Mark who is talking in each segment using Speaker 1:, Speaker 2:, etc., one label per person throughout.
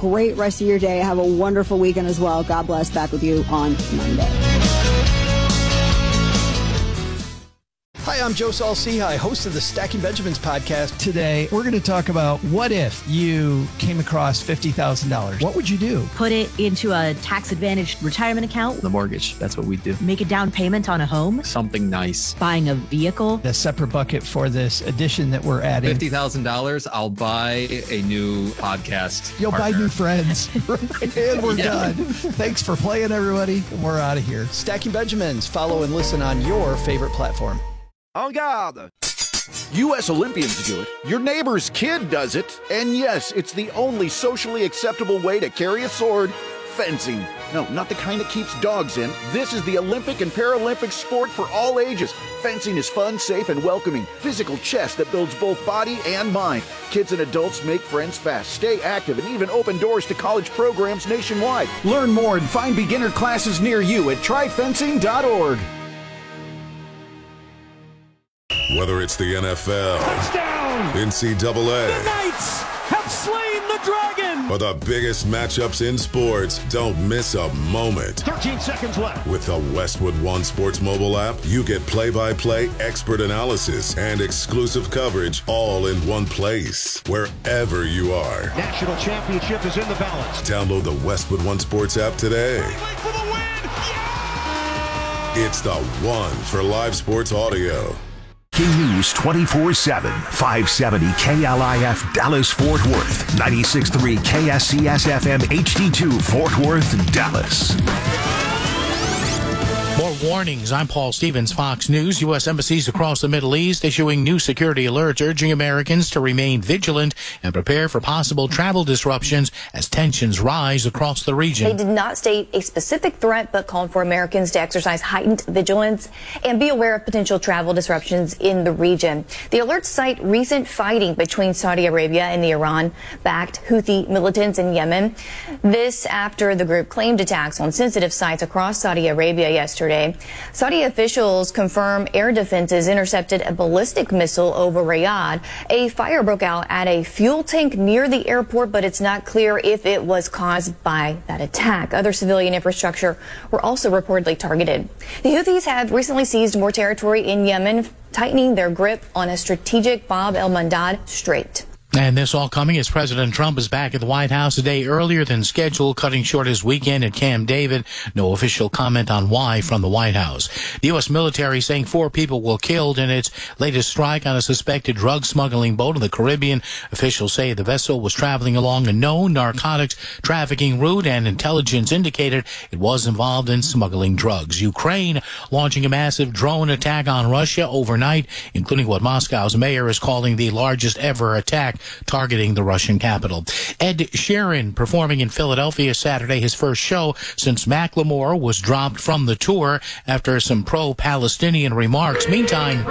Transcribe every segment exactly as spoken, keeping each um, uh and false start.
Speaker 1: great rest of your day. Have a wonderful weekend as well. God bless. Back with you on Monday.
Speaker 2: Hi, I'm Joe Saul-Sehy, host of the Stacking Benjamins podcast.
Speaker 3: Today, we're going to talk about what if you came across fifty thousand dollars. What would you do?
Speaker 4: Put it into a tax-advantaged retirement account.
Speaker 5: The mortgage, that's what we do.
Speaker 4: Make a down payment on a home.
Speaker 5: Something nice.
Speaker 4: Buying a vehicle.
Speaker 3: A separate bucket for this addition that we're adding.
Speaker 5: fifty thousand dollars, I'll buy a new podcast
Speaker 3: You'll
Speaker 5: partner.
Speaker 3: buy new friends. And we're yeah. done. Thanks for playing, everybody. We're out of here.
Speaker 2: Stacking Benjamins. Follow and listen on your favorite platform.
Speaker 6: En garde! U S Olympians do it, your neighbor's kid does it, and yes, it's the only socially acceptable way to carry a sword, fencing. No, not the kind that keeps dogs in. This is the Olympic and Paralympic sport for all ages. Fencing is fun, safe, and welcoming. Physical chess that builds both body and mind. Kids and adults make friends fast, stay active, and even open doors to college programs nationwide. Learn more and find beginner classes near you at try fencing dot org.
Speaker 7: Whether it's the N F L,
Speaker 8: touchdown,
Speaker 7: N C double A,
Speaker 8: the Knights have slain the dragon,
Speaker 7: or the biggest matchups in sports, don't miss a moment.
Speaker 8: thirteen seconds left.
Speaker 7: With the Westwood One Sports mobile app, you get play-by-play expert analysis and exclusive coverage all in one place, wherever you are.
Speaker 8: National championship is in the balance.
Speaker 7: Download the Westwood One Sports app today.
Speaker 8: For the win. Yeah!
Speaker 7: It's the one for live sports audio.
Speaker 9: King News twenty-four seven, five seventy K L I F Dallas Fort Worth, ninety-six point three K S C S F M H D two Fort Worth, Dallas.
Speaker 10: More warnings. I'm Paul Stevens, Fox News. U S embassies across the Middle East issuing new security alerts urging Americans to remain vigilant and prepare for possible travel disruptions as tensions rise across the region.
Speaker 11: They did not state a specific threat, but called for Americans to exercise heightened vigilance and be aware of potential travel disruptions in the region. The alerts cite recent fighting between Saudi Arabia and the Iran-backed Houthi militants in Yemen. This after the group claimed attacks on sensitive sites across Saudi Arabia yesterday. Saudi officials confirm air defenses intercepted a ballistic missile over Riyadh. A fire broke out at a fuel tank near the airport, but it's not clear if it was caused by that attack. Other civilian infrastructure were also reportedly targeted. The Houthis have recently seized more territory in Yemen, tightening their grip on a strategic Bab el-Mandab Strait.
Speaker 10: And this all coming as President Trump is back at the White House a day earlier than scheduled, cutting short his weekend at Camp David. No official comment on why from the White House. The U S military saying four people were killed in its latest strike on a suspected drug smuggling boat in the Caribbean. Officials say the vessel was traveling along a known narcotics trafficking route, and intelligence indicated it was involved in smuggling drugs. Ukraine launching a massive drone attack on Russia overnight, including what Moscow's mayor is calling the largest ever attack targeting the Russian capital. Ed Sheeran performing in Philadelphia Saturday, his first show since Macklemore was dropped from the tour after some pro-Palestinian remarks. Meantime,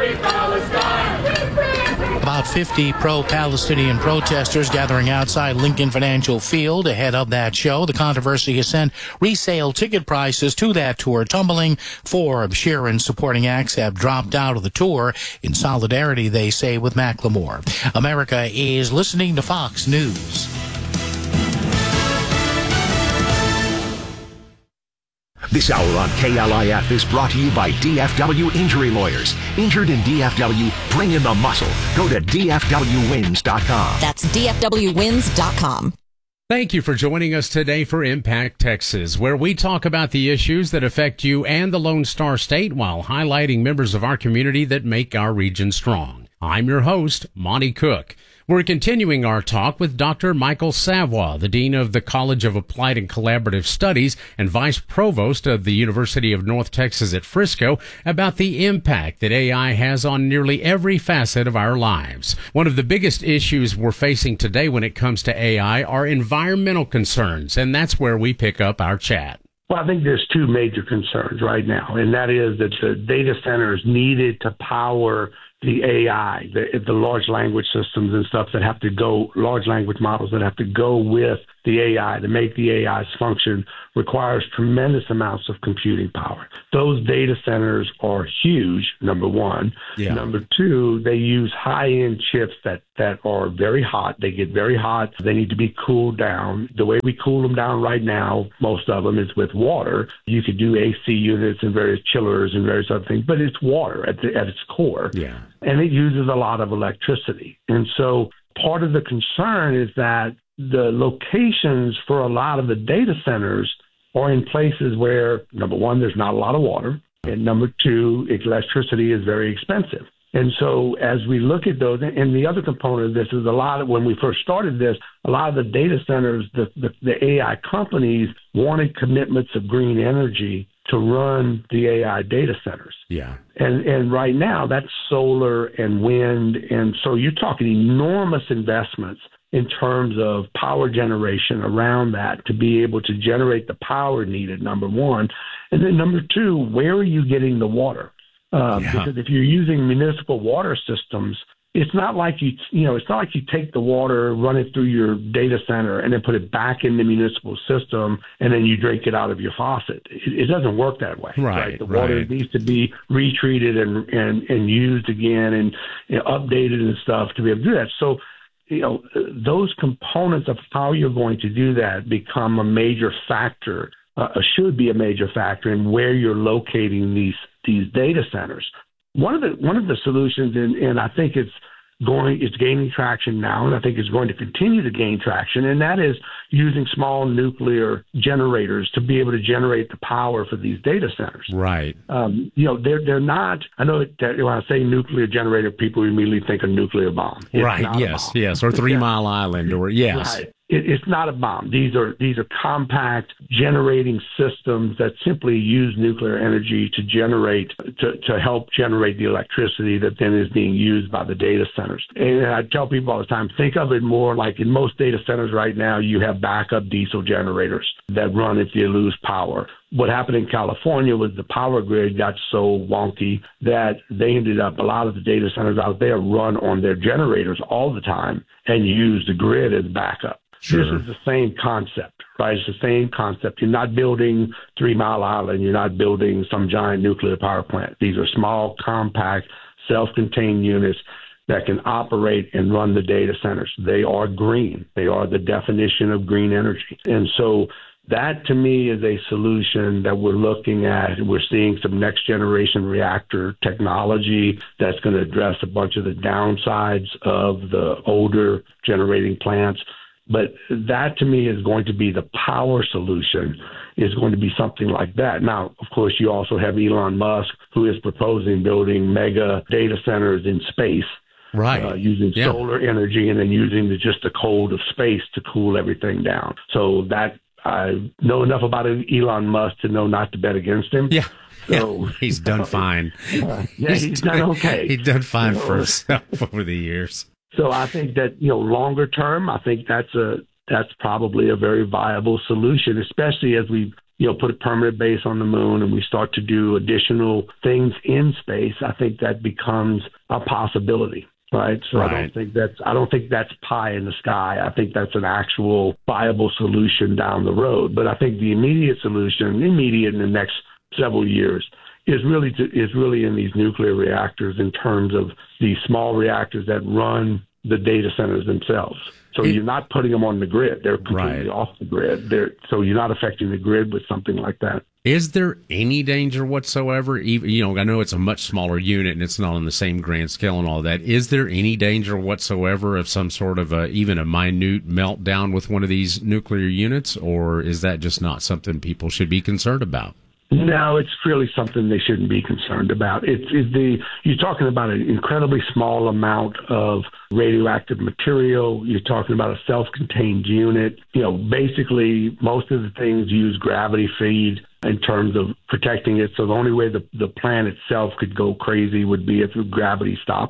Speaker 10: about fifty pro-Palestinian protesters gathering outside Lincoln Financial Field ahead of that show. The controversy has sent resale ticket prices to that tour tumbling. Four of Sheeran's supporting acts have dropped out of the tour in solidarity, they say, with Macklemore. America is listening to Fox News.
Speaker 9: This hour on K L I F is brought to you by D F W Injury Lawyers. Injured in D F W? Bring in the muscle. Go to D F W wins dot com.
Speaker 12: That's D F W wins dot com.
Speaker 13: Thank you for joining us today for Impact Texas, where we talk about the issues that affect you and the Lone Star State while highlighting members of our community that make our region strong. I'm your host, Monty Cook. We're continuing our talk with Doctor Michael Savoy, the Dean of the College of Applied and Collaborative Studies and Vice Provost of the University of North Texas at Frisco, about the impact that A I has on nearly every facet of our lives. One of the biggest issues we're facing today when it comes to A I are environmental concerns, and that's where we pick up our chat.
Speaker 14: Well, I think there's two major concerns right now, and that is that the data centers needed to power the A I, the, the large language systems and stuff that have to go, large language models that have to go with the A I, to make the A Is function, requires tremendous amounts of computing power. Those data centers are huge, number one.
Speaker 13: Yeah.
Speaker 14: Number two, they use high-end chips that, that are very hot. They get very hot. They need to be cooled down. The way we cool them down right now, most of them, is with water. You could do A C units and various chillers and various other things, but it's water at, the, at its core.
Speaker 13: Yeah.
Speaker 14: And it uses a lot of electricity. And so part of the concern is that the locations for a lot of the data centers are in places where, number one, there's not a lot of water, and number two, electricity is very expensive. And so as we look at those, and the other component of this is a lot of, when we first started this, a lot of the data centers, the, the, the A I companies wanted commitments of green energy to run the A I data centers.
Speaker 13: Yeah.
Speaker 14: And and right now that's solar and wind. And so you're talking enormous investments in terms of power generation around that to be able to generate the power needed, number one. And then number two, where are you getting the water? Uh, yeah. Because if you're using municipal water systems, it's not like you, you know, it's not like you take the water, run it through your data center, and then put it back in the municipal system, and then you drink it out of your faucet. It, it doesn't work that way.
Speaker 13: Right.
Speaker 14: right? The water
Speaker 13: right.
Speaker 14: needs to be retreated and, and, and used again and you know, updated and stuff to be able to do that. So, you know, those components of how you're going to do that become a major factor, uh, should be a major factor in where you're locating these these data centers. One of the one of the solutions, and, and I think it's going, it's gaining traction now, and I think it's going to continue to gain traction, and that is using small nuclear generators to be able to generate the power for these data centers.
Speaker 13: Right.
Speaker 14: Um, you know, they're they're not. I know that when I say nuclear generator, people immediately think a nuclear bomb. It's
Speaker 13: right. Yes. Yes. Or Three Mile Island. Or yes.
Speaker 14: Right. It, it's not a bomb. These are these are compact generating systems that simply use nuclear energy to generate to, to help generate the electricity that then is being used by the data centers. And I tell people all the time, think of it more like in most data centers right now, you have backup diesel generators that run if you lose power. What happened in California was the power grid got so wonky that they ended up, a lot of the data centers out there run on their generators all the time and use the grid as backup.
Speaker 13: Sure.
Speaker 14: This is the same concept, right? It's the same concept. You're not building Three Mile Island. You're not building some giant nuclear power plant. These are small, compact, self-contained units that can operate and run the data centers. They are green. They are the definition of green energy. And so that, to me, is a solution that we're looking at. We're seeing some next-generation reactor technology that's going to address a bunch of the downsides of the older generating plants. But that, to me, is going to be the power solution, is going to be something like that. Now, of course, you also have Elon Musk, who is proposing building mega data centers in space.
Speaker 13: Right.
Speaker 14: Uh, using
Speaker 13: yeah.
Speaker 14: solar energy and then using the, just the cold of space to cool everything down. So that, I know enough about Elon Musk to know not to bet against him.
Speaker 13: Yeah.
Speaker 14: So,
Speaker 13: yeah. He's done fine.
Speaker 14: Uh, yeah, he's, he's done okay.
Speaker 13: He's done fine
Speaker 14: you know,
Speaker 13: for himself over the years.
Speaker 14: So I think that, you know, longer term, I think that's a that's probably a very viable solution, especially as we, you know, put a permanent base on the moon and we start to do additional things in space. I think that becomes a possibility, right? So
Speaker 13: right.
Speaker 14: I don't think that's I don't think that's pie in the sky. I think that's an actual viable solution down the road. But I think the immediate solution, immediate in the next several years, is really to, is really in these nuclear reactors in terms of these small reactors that run the data centers themselves. So it, you're not putting them on the grid; they're completely
Speaker 13: right.
Speaker 14: off the grid. They're, so you're not affecting the grid with something like that.
Speaker 13: Is there any danger whatsoever? Even, you know, I know it's a much smaller unit and it's not on the same grand scale and all that. Is there any danger whatsoever of some sort of a, even a minute meltdown with one of these nuclear units, or is that just not something people should be concerned about?
Speaker 14: No, it's really something they shouldn't be concerned about. It's, it's the you're talking about an incredibly small amount of radioactive material. You're talking about a self-contained unit. You know, basically, most of the things use gravity feed in terms of protecting it. So the only way the, the plant itself could go crazy would be if gravity stopped.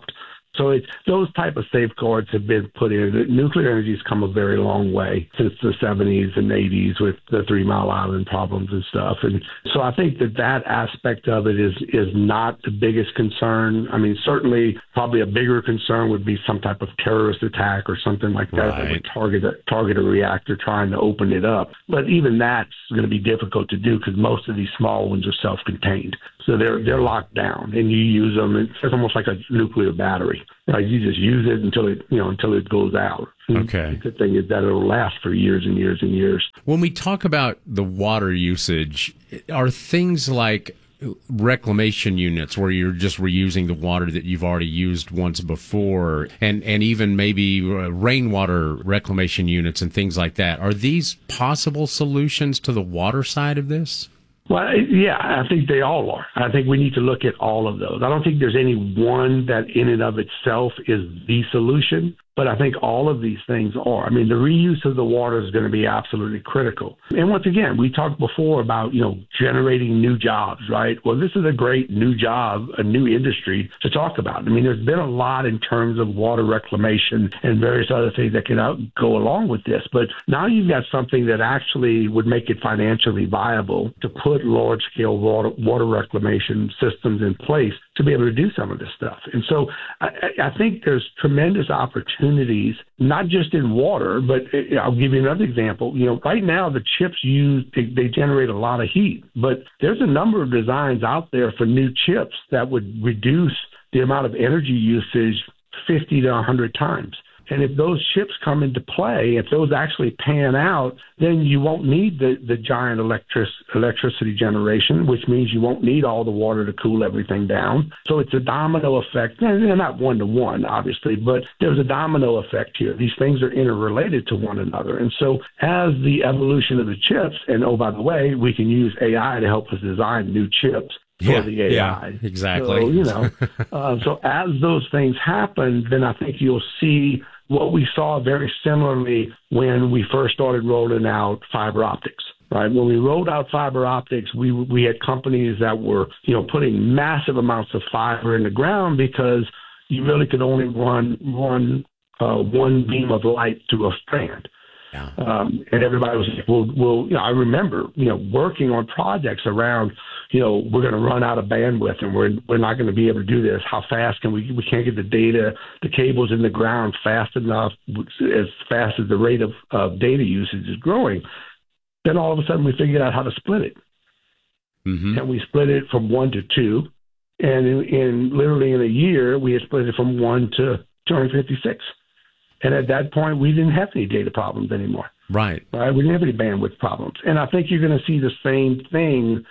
Speaker 14: So it's those type of safeguards have been put in. Nuclear energy has come a very long way since the seventies and eighties with the Three Mile Island problems and stuff. And so I think that that aspect of it is is not the biggest concern. I mean, certainly probably a bigger concern would be some type of terrorist attack or something like that
Speaker 13: right.
Speaker 14: that would target a, target a reactor trying to open it up. But even that's going to be difficult to do because most of these small ones are self-contained. So they're they're locked down, and you use them. It's almost like a nuclear battery. Right? You just use it until it you know until it goes out.
Speaker 13: Okay.
Speaker 14: The good thing is that it'll last for years and years and years.
Speaker 13: When we talk about the water usage, are things like reclamation units where you're just reusing the water that you've already used once before, and and even maybe rainwater reclamation units and things like that, are these possible solutions to the water side of this?
Speaker 14: Well, yeah, I think they all are. I think we need to look at all of those. I don't think there's any one that in and of itself is the solution, but I think all of these things are. I mean, the reuse of the water is going to be absolutely critical. And once again, we talked before about, you know, generating new jobs, right? Well, this is a great new job, a new industry to talk about. I mean, there's been a lot in terms of water reclamation and various other things that can out, go along with this. But now you've got something that actually would make it financially viable to put large-scale water, water reclamation systems in place to be able to do some of this stuff. And so I, I think there's tremendous opportunities, not just in water, but I'll give you another example. You know, right now the chips used, they, they generate a lot of heat, but there's a number of designs out there for new chips that would reduce the amount of energy usage fifty to one hundred times. And if those chips come into play, if those actually pan out, then you won't need the, the giant electric, electricity generation, which means you won't need all the water to cool everything down. So it's a domino effect. They're not one-to-one, obviously, but there's a domino effect here. These things are interrelated to one another. And so as the evolution of the chips, and oh, by the way, we can use A I to help us design new chips, for
Speaker 13: yeah,
Speaker 14: the A I.
Speaker 13: Yeah, exactly.
Speaker 14: So, you know, uh, so as those things happen, then I think you'll see what we saw very similarly when we first started rolling out fiber optics. Right. When we rolled out fiber optics, we we had companies that were, you know, putting massive amounts of fiber in the ground because you really could only run run uh, one beam of light through a strand. Yeah. Um, and everybody was like, well, well, you know, I remember, you know, working on projects around, you know, we're going to run out of bandwidth and we're we're not going to be able to do this. How fast can we, we can't get the data, the cables in the ground fast enough, as fast as the rate of, of data usage is growing. Then all of a sudden we figured out how to split it. Mm-hmm. And we split it from one to two. And in, in literally in a year, we had split it from one to two hundred fifty-six. And at that point, we didn't have any data problems anymore.
Speaker 13: Right.
Speaker 14: Right. We didn't have any bandwidth problems. And I think you're going to see the same thing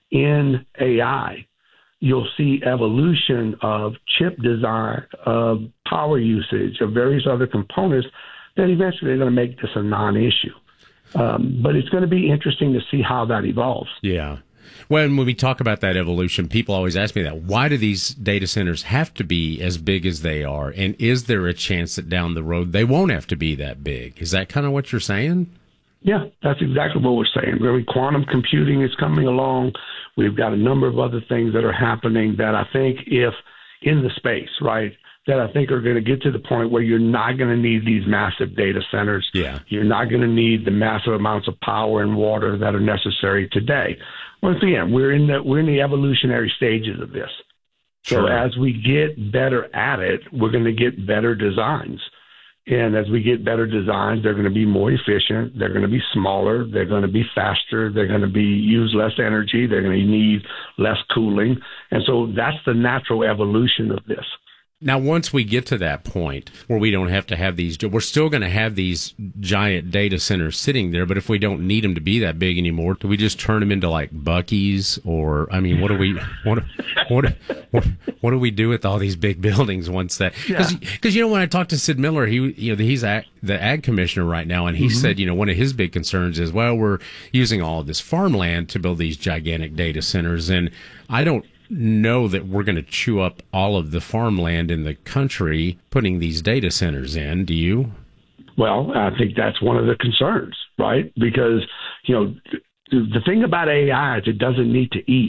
Speaker 14: in A I. You'll see evolution of chip design, of power usage, of various other components that eventually are going to make this a non-issue. Um, but it's going to be interesting to see how that evolves.
Speaker 13: Yeah. When when we talk about that evolution, people always ask me that. Why do these data centers have to be as big as they are? And is there a chance that down the road they won't have to be that big? Is that kind of what you're saying?
Speaker 14: Yeah, that's exactly what we're saying. Really, quantum computing is coming along. We've got a number of other things that are happening that I think if in the space, right, that I think are going to get to the point where you're not going to need these massive data centers.
Speaker 13: Yeah.
Speaker 14: You're not going to need the massive amounts of power and water that are necessary today. Once again, we're in the we're in the evolutionary stages of this. So
Speaker 13: Sure.
Speaker 14: as we get better at it, we're going to get better designs. And as we get better designs, they're going to be more efficient. They're going to be smaller. They're going to be faster. They're going to be use less energy. They're going to need less cooling. And so that's the natural evolution of this.
Speaker 13: Now, once we get to that point where we don't have to have these, we're still going to have these giant data centers sitting there. But if we don't need them to be that big anymore, do we just turn them into like Buc-ee's? Or, I mean, what do we, what, what, what, what do we do with all these big buildings once that, because,
Speaker 14: Yeah.
Speaker 13: you know, when I talked to Sid Miller, he, you know, he's ag, the ag commissioner right now. And he
Speaker 14: Mm-hmm.
Speaker 13: said, you know, one of his big concerns is, well, we're using all of this farmland to build these gigantic data centers. And I don't know that we're going to chew up all of the farmland in the country putting these data centers in. Do you?
Speaker 14: Well, I think that's one of the concerns, right? Because, you know, the thing about A I is it doesn't need to eat.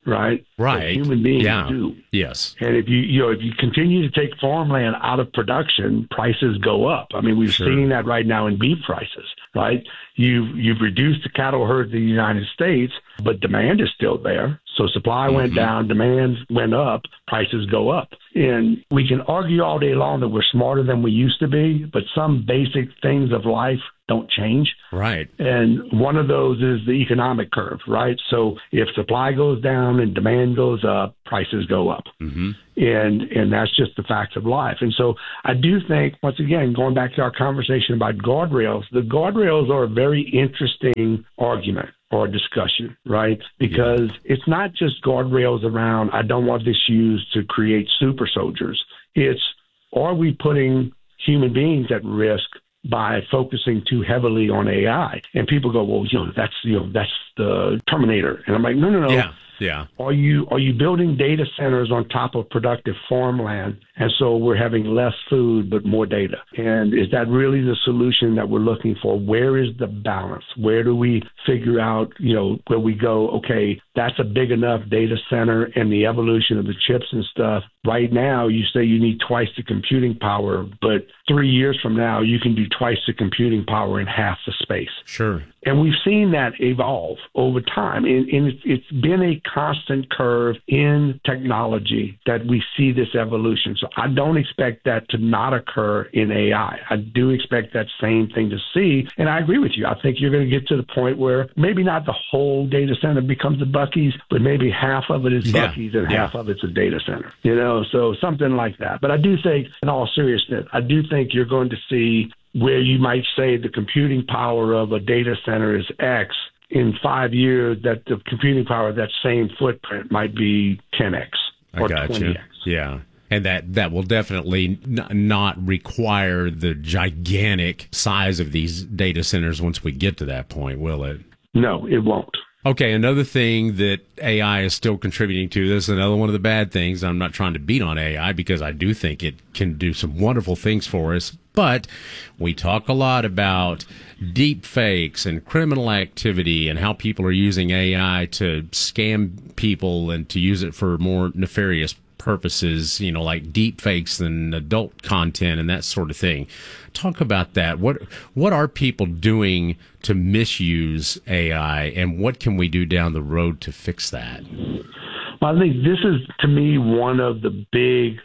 Speaker 14: right?
Speaker 13: Right.
Speaker 14: That human beings
Speaker 13: yeah.
Speaker 14: do.
Speaker 13: Yes.
Speaker 14: And if you you know if you continue to take farmland out of production, prices go up. I mean, we're
Speaker 13: Sure.
Speaker 14: seeing that right now in beef prices, right? You've you've reduced the cattle herds in the United States, but demand is still there. So supply
Speaker 13: Mm-hmm.
Speaker 14: went down, demand went up, prices go up. And we can argue all day long that we're smarter than we used to be, but some basic things of life don't change.
Speaker 13: Right.
Speaker 14: And one of those is the economic curve, right? So if supply goes down and demand goes up, prices go up.
Speaker 13: Mm-hmm.
Speaker 14: And and that's just the facts of life. And so I do think, once again, going back to our conversation about guardrails, the guardrails are a very interesting argument or discussion, right? Because it's not just guardrails around, I don't want this used to create super soldiers. It's, are we putting human beings at risk by focusing too heavily on A I? And people go, well, you know, that's, you know, that's the Terminator. And I'm like, no, no, no.
Speaker 13: Yeah. Yeah.
Speaker 14: Are you are you building data centers on top of productive farmland, and so we're having less food but more data? And is that really the solution that we're looking for? Where is the balance? Where do we figure out, you know, where we go, okay, that's a big enough data center, and the evolution of the chips and stuff. Right now, you say you need twice the computing power, but three years from now, you can do twice the computing power in half the space.
Speaker 13: Sure.
Speaker 14: And we've seen that evolve over time. And, and it's, it's been a constant curve in technology that we see this evolution. So I don't expect that to not occur in A I. I do expect that same thing to see. And I agree with you. I think you're going to get to the point where maybe not the whole data center becomes a Buc-ee's, but maybe half of it is
Speaker 13: Yeah.
Speaker 14: Buc-ee's and
Speaker 13: Yeah.
Speaker 14: half of it's a data center. You know, so something like that. But I do think, in all seriousness, I do think you're going to see where you might say the computing power of a data center is X, in five years that the computing power of that same footprint might be ten X or
Speaker 13: I got
Speaker 14: twenty X.
Speaker 13: you. Yeah. And that, that will definitely n- not require the gigantic size of these data centers once we get to that point, will it?
Speaker 14: No, it won't.
Speaker 13: Okay, another thing that A I is still contributing to this, another one of the bad things, I'm not trying to beat on A I because I do think it can do some wonderful things for us, but we talk a lot about deep fakes and criminal activity and how people are using A I to scam people and to use it for more nefarious purposes, you know, like deep fakes and adult content and that sort of thing. Talk about that. What what are people doing to misuse A I, and what can we do down the road to fix that?
Speaker 14: Well, I think this is, to me, one of the big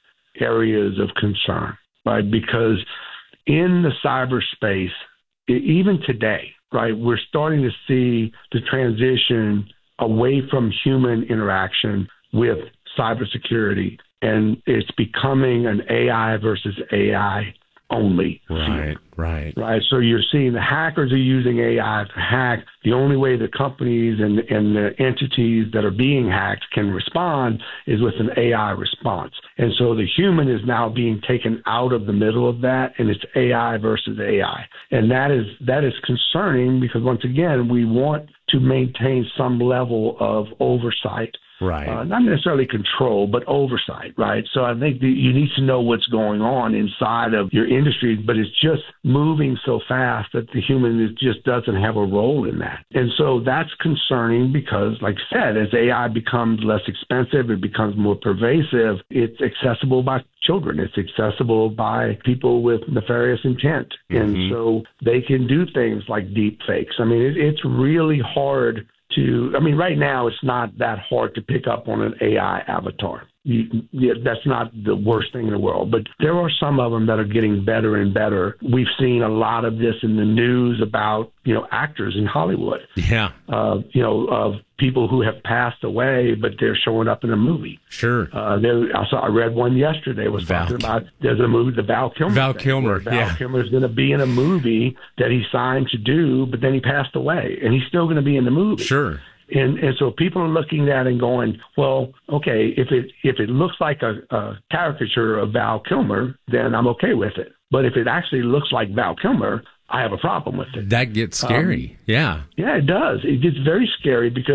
Speaker 14: areas of concern, right? Because in the cyberspace, e- even today, right, we're starting to see the transition away from human interaction with cybersecurity, and it's becoming an A I versus A I only.
Speaker 13: Right, right.
Speaker 14: Right. So you're seeing the hackers are using A I to hack. The only way the companies and, and the entities that are being hacked can respond is with an A I response. And so the human is now being taken out of the middle of that, and it's A I versus A I. And that is that is concerning because, once again, we want to maintain some level of oversight.
Speaker 13: Right.
Speaker 14: Uh, not necessarily control, but oversight, right? So I think that you need to know what's going on inside of your industry, but it's just moving so fast that the human is, just doesn't have a role in that. And so that's concerning because, like I said, as A I becomes less expensive, it becomes more pervasive, it's accessible by children. It's accessible by people with nefarious intent. And
Speaker 13: Mm-hmm.
Speaker 14: so they can do things like deep fakes. I mean, it, it's really hard to, I mean, right now it's not that hard to pick up on an A I avatar. You, yeah, that's not the worst thing in the world, but there are some of them that are getting better and better. We've seen a lot of this in the news about, you know, actors in Hollywood.
Speaker 13: Yeah.
Speaker 14: Uh, you know, of people who have passed away, but they're showing up in a movie.
Speaker 13: Sure.
Speaker 14: Uh, there, I saw, I read one yesterday. Was
Speaker 13: Val,
Speaker 14: talking about there's a movie, the Val Kilmer.
Speaker 13: Val
Speaker 14: thing,
Speaker 13: Kilmer.
Speaker 14: Val
Speaker 13: Yeah.
Speaker 14: Kilmer is going to be in a movie that he signed to do, but then he passed away, and he's still going to be in the movie.
Speaker 13: Sure.
Speaker 14: And and so people are looking at it and going, well, okay, if it if it looks like a, a caricature of Val Kilmer, then I'm okay with it. But if it actually looks like Val Kilmer, I have a problem with it.
Speaker 13: That gets scary.
Speaker 14: Um,
Speaker 13: yeah.
Speaker 14: Yeah, it does. It gets very scary because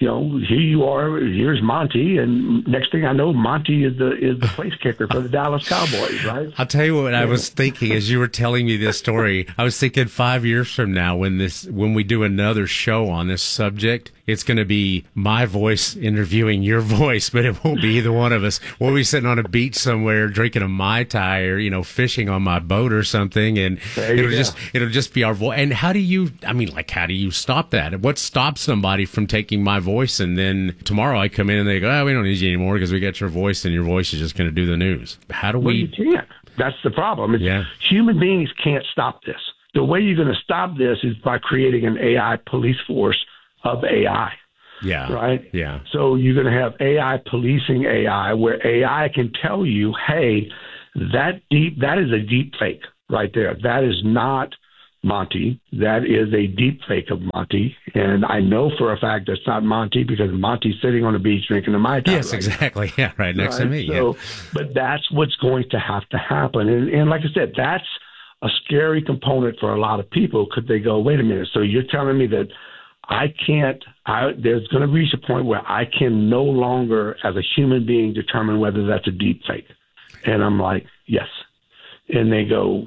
Speaker 14: you know, here you are, here's Monty, and next thing I know, Monty is the is the place kicker for the Dallas Cowboys, right?
Speaker 13: I'll tell you what I was thinking as you were telling me this story. I was thinking five years from now, when this when we do another show on this subject, it's going to be my voice interviewing your voice, but it won't be either one of us. We'll be sitting on a beach somewhere drinking a Mai Tai, or, you know, fishing on my boat or something, and it'll
Speaker 14: go.
Speaker 13: just it'll just be our voice. And how do you, I mean, like, how do you stop that? What stops somebody from taking my voice, and then tomorrow I come in and they go, oh, we don't need you anymore because we got your voice, and your voice is just going to do the news. How do
Speaker 14: Well,
Speaker 13: we?
Speaker 14: you can't. That's the problem. It's,
Speaker 13: Yeah.
Speaker 14: Human beings can't stop this. The way you're going to stop this is by creating an A I police force of A I.
Speaker 13: Yeah.
Speaker 14: Right?
Speaker 13: Yeah.
Speaker 14: So you're going to have A I policing A I, where A I can tell you, hey, that deep that is a deep fake right there. That is not Monty. That is a deep fake of Monty. And I know for a fact that's not Monty because Monty's sitting on the beach drinking a Mai Tai.
Speaker 13: Yes,
Speaker 14: right
Speaker 13: exactly.
Speaker 14: now.
Speaker 13: Yeah, right next
Speaker 14: Right?
Speaker 13: to me.
Speaker 14: So,
Speaker 13: yeah.
Speaker 14: But that's what's going to have to happen. And, and like I said, that's a scary component for a lot of people. Could they go, wait a minute, so you're telling me that I can't, I, there's going to reach a point where I can no longer, as a human being, determine whether that's a deep fake. And I'm like, yes. And they go,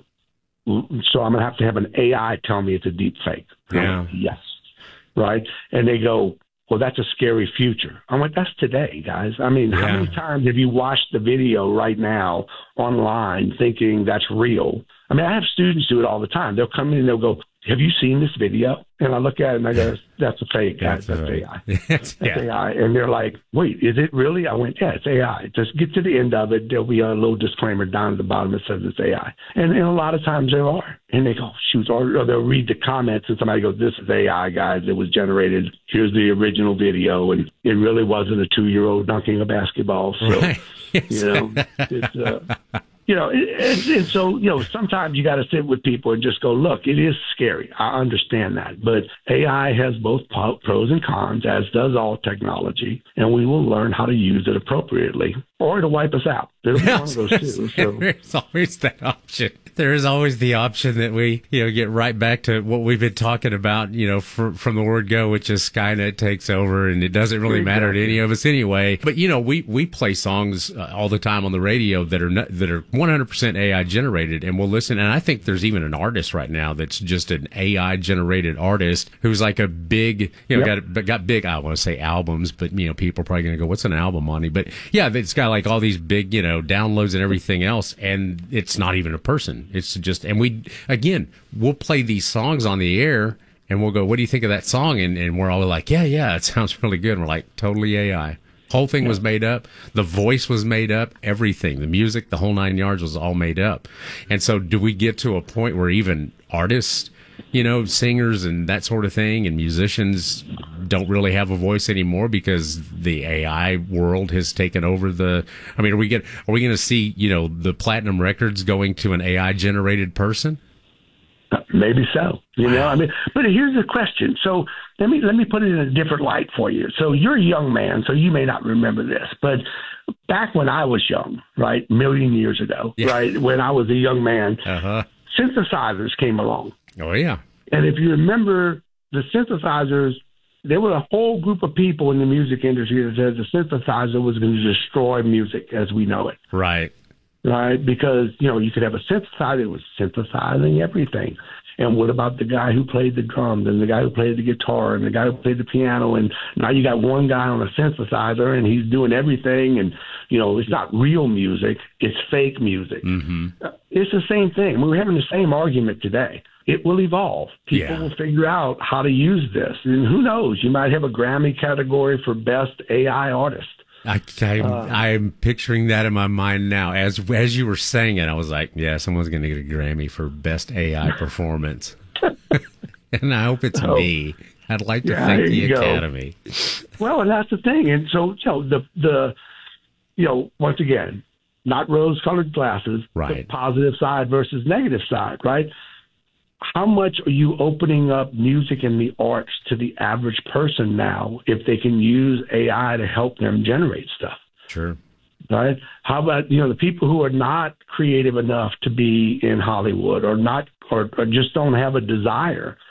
Speaker 14: so I'm going to have to have an A I tell me it's a deep fake.
Speaker 13: Yeah.
Speaker 14: Like, yes. Right. And they go, well, that's a scary future. I'm like, that's today, guys. I mean,
Speaker 13: Yeah.
Speaker 14: how many times have you watched the video right now online thinking that's real? I mean, I have students do it all the time. They'll come in and they'll go, have you seen this video? And I look at it and I go, that's a fake, guys. That's, that's A I.
Speaker 13: That's,
Speaker 14: That's
Speaker 13: yeah.
Speaker 14: A I. And they're like, wait, is it really? I went, yeah, it's A I. Just get to the end of it. There'll be a little disclaimer down at the bottom that says it's A I. And, and a lot of times there are. And they go, shoot, or, or they'll read the comments and somebody goes, this is A I, guys. It was generated. Here's the original video. And it really wasn't a two-year-old dunking a basketball. So,
Speaker 13: Right.
Speaker 14: you know, it's, uh, you know, and, and so, you know, sometimes you got to sit with people and just go, look, it is scary. I understand that. But A I has both pros and cons, as does all technology, and we will learn how to use it appropriately, or it'll wipe us out. There's one of those two. So.
Speaker 13: There's always that option. There is always the option that we, you know, get right back to what we've been talking about, you know, for, from the word go, which is Skynet takes over, and it doesn't really
Speaker 14: Exactly.
Speaker 13: matter to any of us anyway. But, you know, we, we play songs uh, all the time on the radio that are not, that are one hundred percent A I generated, and we'll listen. And I think there's even an artist right now that's just an A I generated artist who's like a big, you know,
Speaker 14: Yep.
Speaker 13: got got big, I want to say albums, but, you know, people are probably going to go, what's an album, Monty? But yeah, it's got like all these big, you know, downloads and everything else, and it's not even a person. It's just, and we, again, we'll play these songs on the air and we'll go, what do you think of that song? And, and we're all like, yeah, yeah, it sounds really good. And we're like, totally A I. Whole thing was made up. The voice was made up. Everything, the music, the whole nine yards was all made up. And so do we get to a point where even artists, you know, singers and that sort of thing and musicians don't really have a voice anymore because the A I world has taken over the, I mean, are we get, are we going to see, you know, the platinum records going to an A I generated person?
Speaker 14: Maybe so. You know, I mean, but here's the question. So let me let me put it in a different light for you. So you're a young man, so you may not remember this, but back when I was young, right, a million years ago,
Speaker 13: Yeah.
Speaker 14: right, when I was a young man,
Speaker 13: Uh-huh.
Speaker 14: synthesizers came along.
Speaker 13: Oh, yeah.
Speaker 14: And if you remember, the synthesizers, there was a whole group of people in the music industry that said the synthesizer was going to destroy music as we know it.
Speaker 13: Right.
Speaker 14: Right, because, you know, you could have a synthesizer that was synthesizing everything. And what about the guy who played the drums and the guy who played the guitar and the guy who played the piano? And now you got one guy on a synthesizer and he's doing everything. And, you know, it's not real music. It's fake music.
Speaker 13: Mm-hmm.
Speaker 14: It's the same thing. We're having the same argument today. It will evolve. People
Speaker 13: Yeah.
Speaker 14: will figure out how to use this. And who knows? You might have a Grammy category for best A I artist.
Speaker 13: I, I'm,
Speaker 14: Uh,
Speaker 13: I'm picturing that in my mind now. As as you were saying it, I was like, yeah, someone's going to get a Grammy for best A I performance. And I hope it's
Speaker 14: Oh.
Speaker 13: me. I'd like to
Speaker 14: Yeah,
Speaker 13: thank
Speaker 14: there
Speaker 13: the
Speaker 14: you go.
Speaker 13: Academy.
Speaker 14: Well, and that's the thing. And so, you know, the, the, you know, once again, not rose-colored glasses,
Speaker 13: Right.
Speaker 14: the positive side versus negative side, right? How much are you opening up music and the arts to the average person now if they can use A I to help them generate stuff?
Speaker 13: Sure.
Speaker 14: Right? How about, you know, the people who are not creative enough to be in Hollywood or not, or, or just don't have a desire?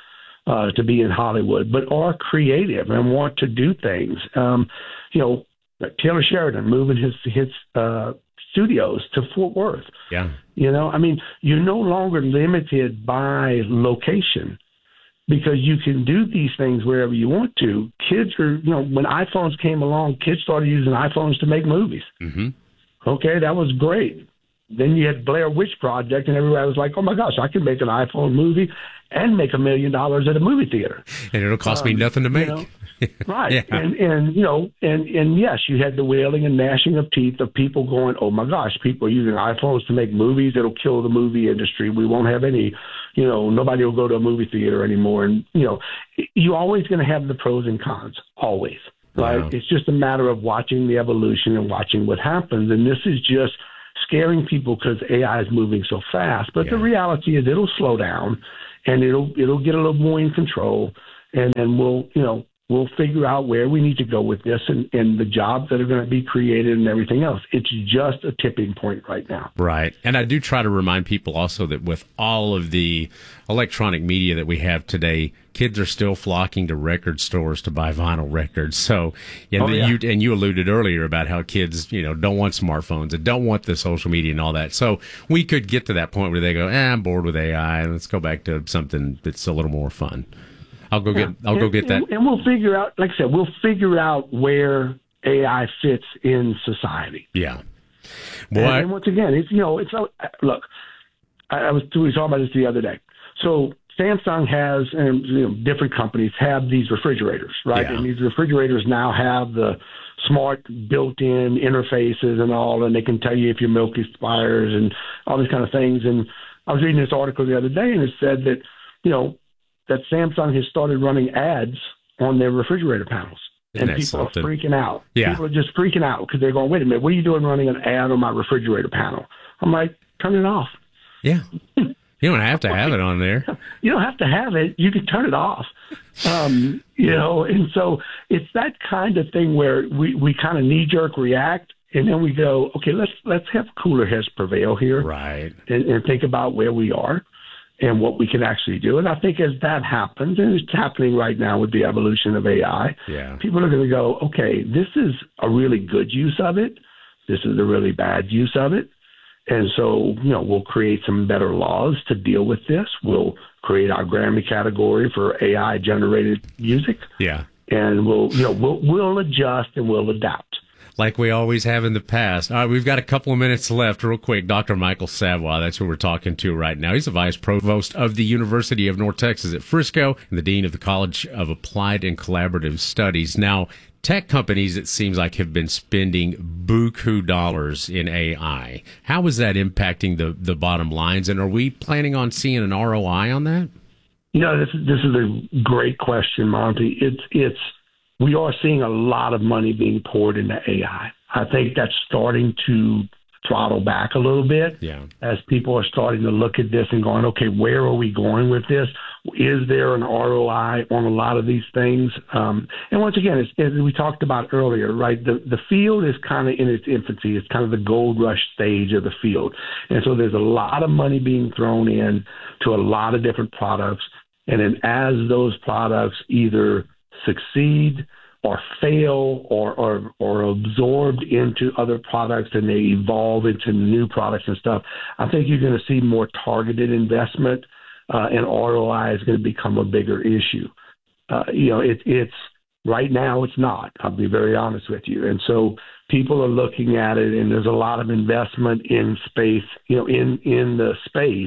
Speaker 14: uh, to be in Hollywood, but are creative and want to do things. Um, you know, like Taylor Sheridan moving his his uh, studios to Fort Worth.
Speaker 13: Yeah.
Speaker 14: You know, I mean, you're no longer limited by location because you can do these things wherever you want to. Kids are, you know, when iPhones came along, kids started using iPhones to make movies.
Speaker 13: Mm-hmm.
Speaker 14: Okay, that was great. Then you had Blair Witch Project, and everybody was like, oh, my gosh, I can make an iPhone movie and make a million dollars at a movie theater.
Speaker 13: And it'll cost um, me nothing to make.
Speaker 14: You know, right.
Speaker 13: Yeah.
Speaker 14: And, and, you know, and, and yes, you had the wailing and gnashing of teeth of people going, oh, my gosh, people are using iPhones to make movies. It'll kill the movie industry. We won't have any, you know, nobody will go to a movie theater anymore. And, you know, you're always going to have the pros and cons, always. Right. Wow. It's just a matter of watching the evolution and watching what happens. And this is just scaring people because A I is moving so fast. But yeah. the reality is it'll slow down and it'll it'll get a little more in control. And then we'll, you know, we'll figure out where we need to go with this and, and the jobs that are going to be created and everything else. It's just a tipping point right now.
Speaker 13: Right. And I do try to remind people also that with all of the electronic media that we have today, kids are still flocking to record stores to buy vinyl records. So, and,
Speaker 14: oh, yeah.
Speaker 13: you, and you alluded earlier about how kids, you know, don't want smartphones and don't want the social media and all that. So we could get to that point where they go, eh, I'm bored with A I. Let's go back to something that's a little more fun. I'll go get. I'll
Speaker 14: and,
Speaker 13: go get that,
Speaker 14: and we'll figure out. Like I said, we'll figure out where A I fits in society.
Speaker 13: Yeah.
Speaker 14: Well, and, and once again, it's you know, it's look. I, I was we were talking about this the other day. So Samsung has, and you know, different companies have these refrigerators, right?
Speaker 13: Yeah.
Speaker 14: And these refrigerators now have the smart built-in interfaces and all, and they can tell you if your milk expires and all these kind of things. And I was reading this article the other day, and it said that you know. that Samsung has started running ads on their refrigerator panels.
Speaker 13: Isn't
Speaker 14: and people
Speaker 13: something?
Speaker 14: are freaking out.
Speaker 13: Yeah.
Speaker 14: People are just freaking out because they're going, wait a minute, what are you doing running an ad on my refrigerator panel? I'm like, turn it off.
Speaker 13: Yeah. You don't have to have it on there.
Speaker 14: You don't have to have it. You can turn it off. Um, you know, and so it's that kind of thing where we, we kind of knee-jerk react, and then we go, okay, let's let's have cooler heads prevail here.
Speaker 13: Right.
Speaker 14: And, and think about where we are and what we can actually do. And I think as that happens, and it's happening right now with the evolution of A I,
Speaker 13: yeah.
Speaker 14: people are going to go, okay, this is a really good use of it. This is a really bad use of it. And so, you know, we'll create some better laws to deal with this. We'll create our Grammy category for A I-generated music.
Speaker 13: Yeah.
Speaker 14: And we'll, you know, we'll, we'll adjust and we'll adapt.
Speaker 13: Like we always have in the past. All right, we've got a couple of minutes left. Real quick, Doctor Michael Savoy, that's who we're talking to right now. He's the Vice Provost of the University of North Texas at Frisco and the Dean of the College of Applied and Collaborative Studies. Now, tech companies, it seems like, have been spending buku dollars in A I. How is that impacting the, the bottom lines, and are we planning on seeing an R O I on that?
Speaker 14: You know, this, this is a great question, Monty. It's it's we are seeing a lot of money being poured into A I. I think that's starting to throttle back a little bit
Speaker 13: yeah.
Speaker 14: as people are starting to look at this and going, okay, where are we going with this? Is there an R O I on a lot of these things? Um, and once again, it's, as we talked about earlier, right, the, the field is kind of in its infancy. It's kind of the gold rush stage of the field. And so there's a lot of money being thrown in to a lot of different products. And then as those products either succeed or fail or, or or absorbed into other products and they evolve into new products and stuff, I think you're going to see more targeted investment uh, and R O I is going to become a bigger issue. Uh, you know, it, it's right now it's not. I'll be very honest with you. And so people are looking at it, and there's a lot of investment in space, you know, in, in the space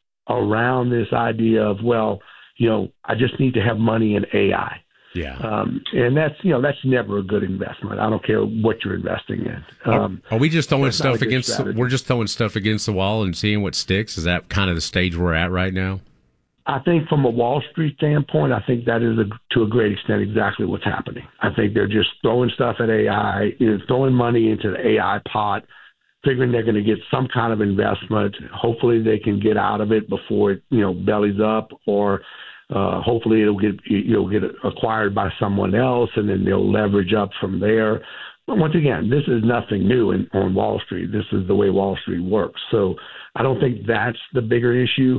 Speaker 14: around this idea of, well, you know, I just need to have money in A I.
Speaker 13: Yeah.
Speaker 14: Um, and that's, you know, that's never a good investment. I don't care what you're investing in. Um,
Speaker 13: are, are we just throwing stuff against,
Speaker 14: strategy.
Speaker 13: we're just throwing stuff against the wall and seeing what sticks? Is that kind of the stage we're at right now?
Speaker 14: I think from a Wall Street standpoint, I think that is a, to a great extent exactly what's happening. I think they're just throwing stuff at A I, you know, throwing money into the A I pot, figuring they're going to get some kind of investment. Hopefully they can get out of it before it, you know, bellies up, or Uh, hopefully it'll get you'll get acquired by someone else, and then they'll leverage up from there. But once again, this is nothing new in, on Wall Street. This is the way Wall Street works. So I don't think that's the bigger issue.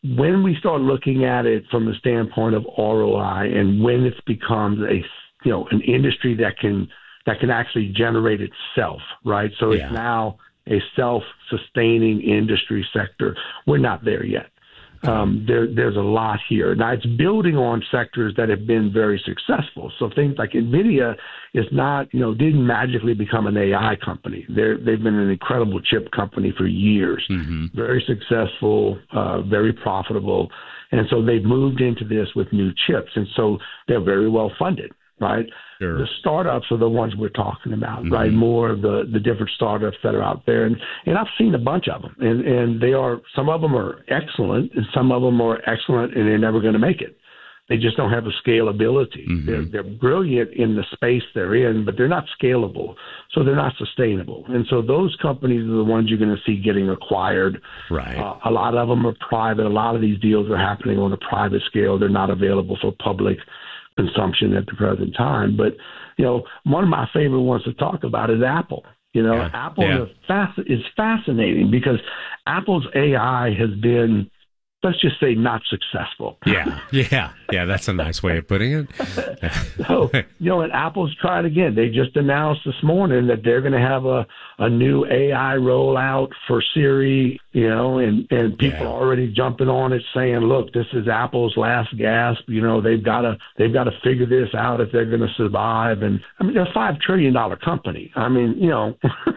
Speaker 14: when we start looking at it from the standpoint of R O I and when it becomes a, you know, an industry that can that can actually generate itself, right? So
Speaker 13: Yeah.
Speaker 14: it's now a self-sustaining industry sector. We're not there yet. Um, there, there's a lot here. Now, it's building on sectors that have been very successful. So things like NVIDIA is not, you know, didn't magically become an A I company. They're, they've been an incredible chip company for years,
Speaker 13: Mm-hmm.
Speaker 14: very successful, uh, very profitable. And so they've moved into this with new chips. And so they're very well funded, right?
Speaker 13: Sure.
Speaker 14: The startups are the ones we're talking about,
Speaker 13: Mm-hmm.
Speaker 14: right? More of the, the different startups that are out there. And, and I've seen a bunch of them. And, and they are, some of them are excellent, and some of them are excellent, and they're never going to make it. They just don't have the scalability.
Speaker 13: Mm-hmm.
Speaker 14: They're, they're brilliant in the space they're in, but they're not scalable. So they're not sustainable. And so those companies are the ones you're going to see getting acquired.
Speaker 13: Right.
Speaker 14: Uh, a lot of them are private. A lot of these deals are happening on a private scale. They're not available for public consumption at the present time. But, you know, one of my favorite ones to talk about is Apple. You know,
Speaker 13: Yeah.
Speaker 14: Apple
Speaker 13: Yeah.
Speaker 14: Is, fasc- is fascinating because Apple's A I has been, let's just say, not successful.
Speaker 13: Yeah, yeah, yeah. That's a nice way of putting it.
Speaker 14: So, you know, and Apple's tried again. They just announced this morning that they're going to have a, a new A I rollout for Siri, you know, and, and people
Speaker 13: Yeah.
Speaker 14: are already jumping on it saying, look, this is Apple's last gasp. You know, they've got to they've got to figure this out if they're going to survive. And I mean, they're a five trillion dollars company. I mean, you know.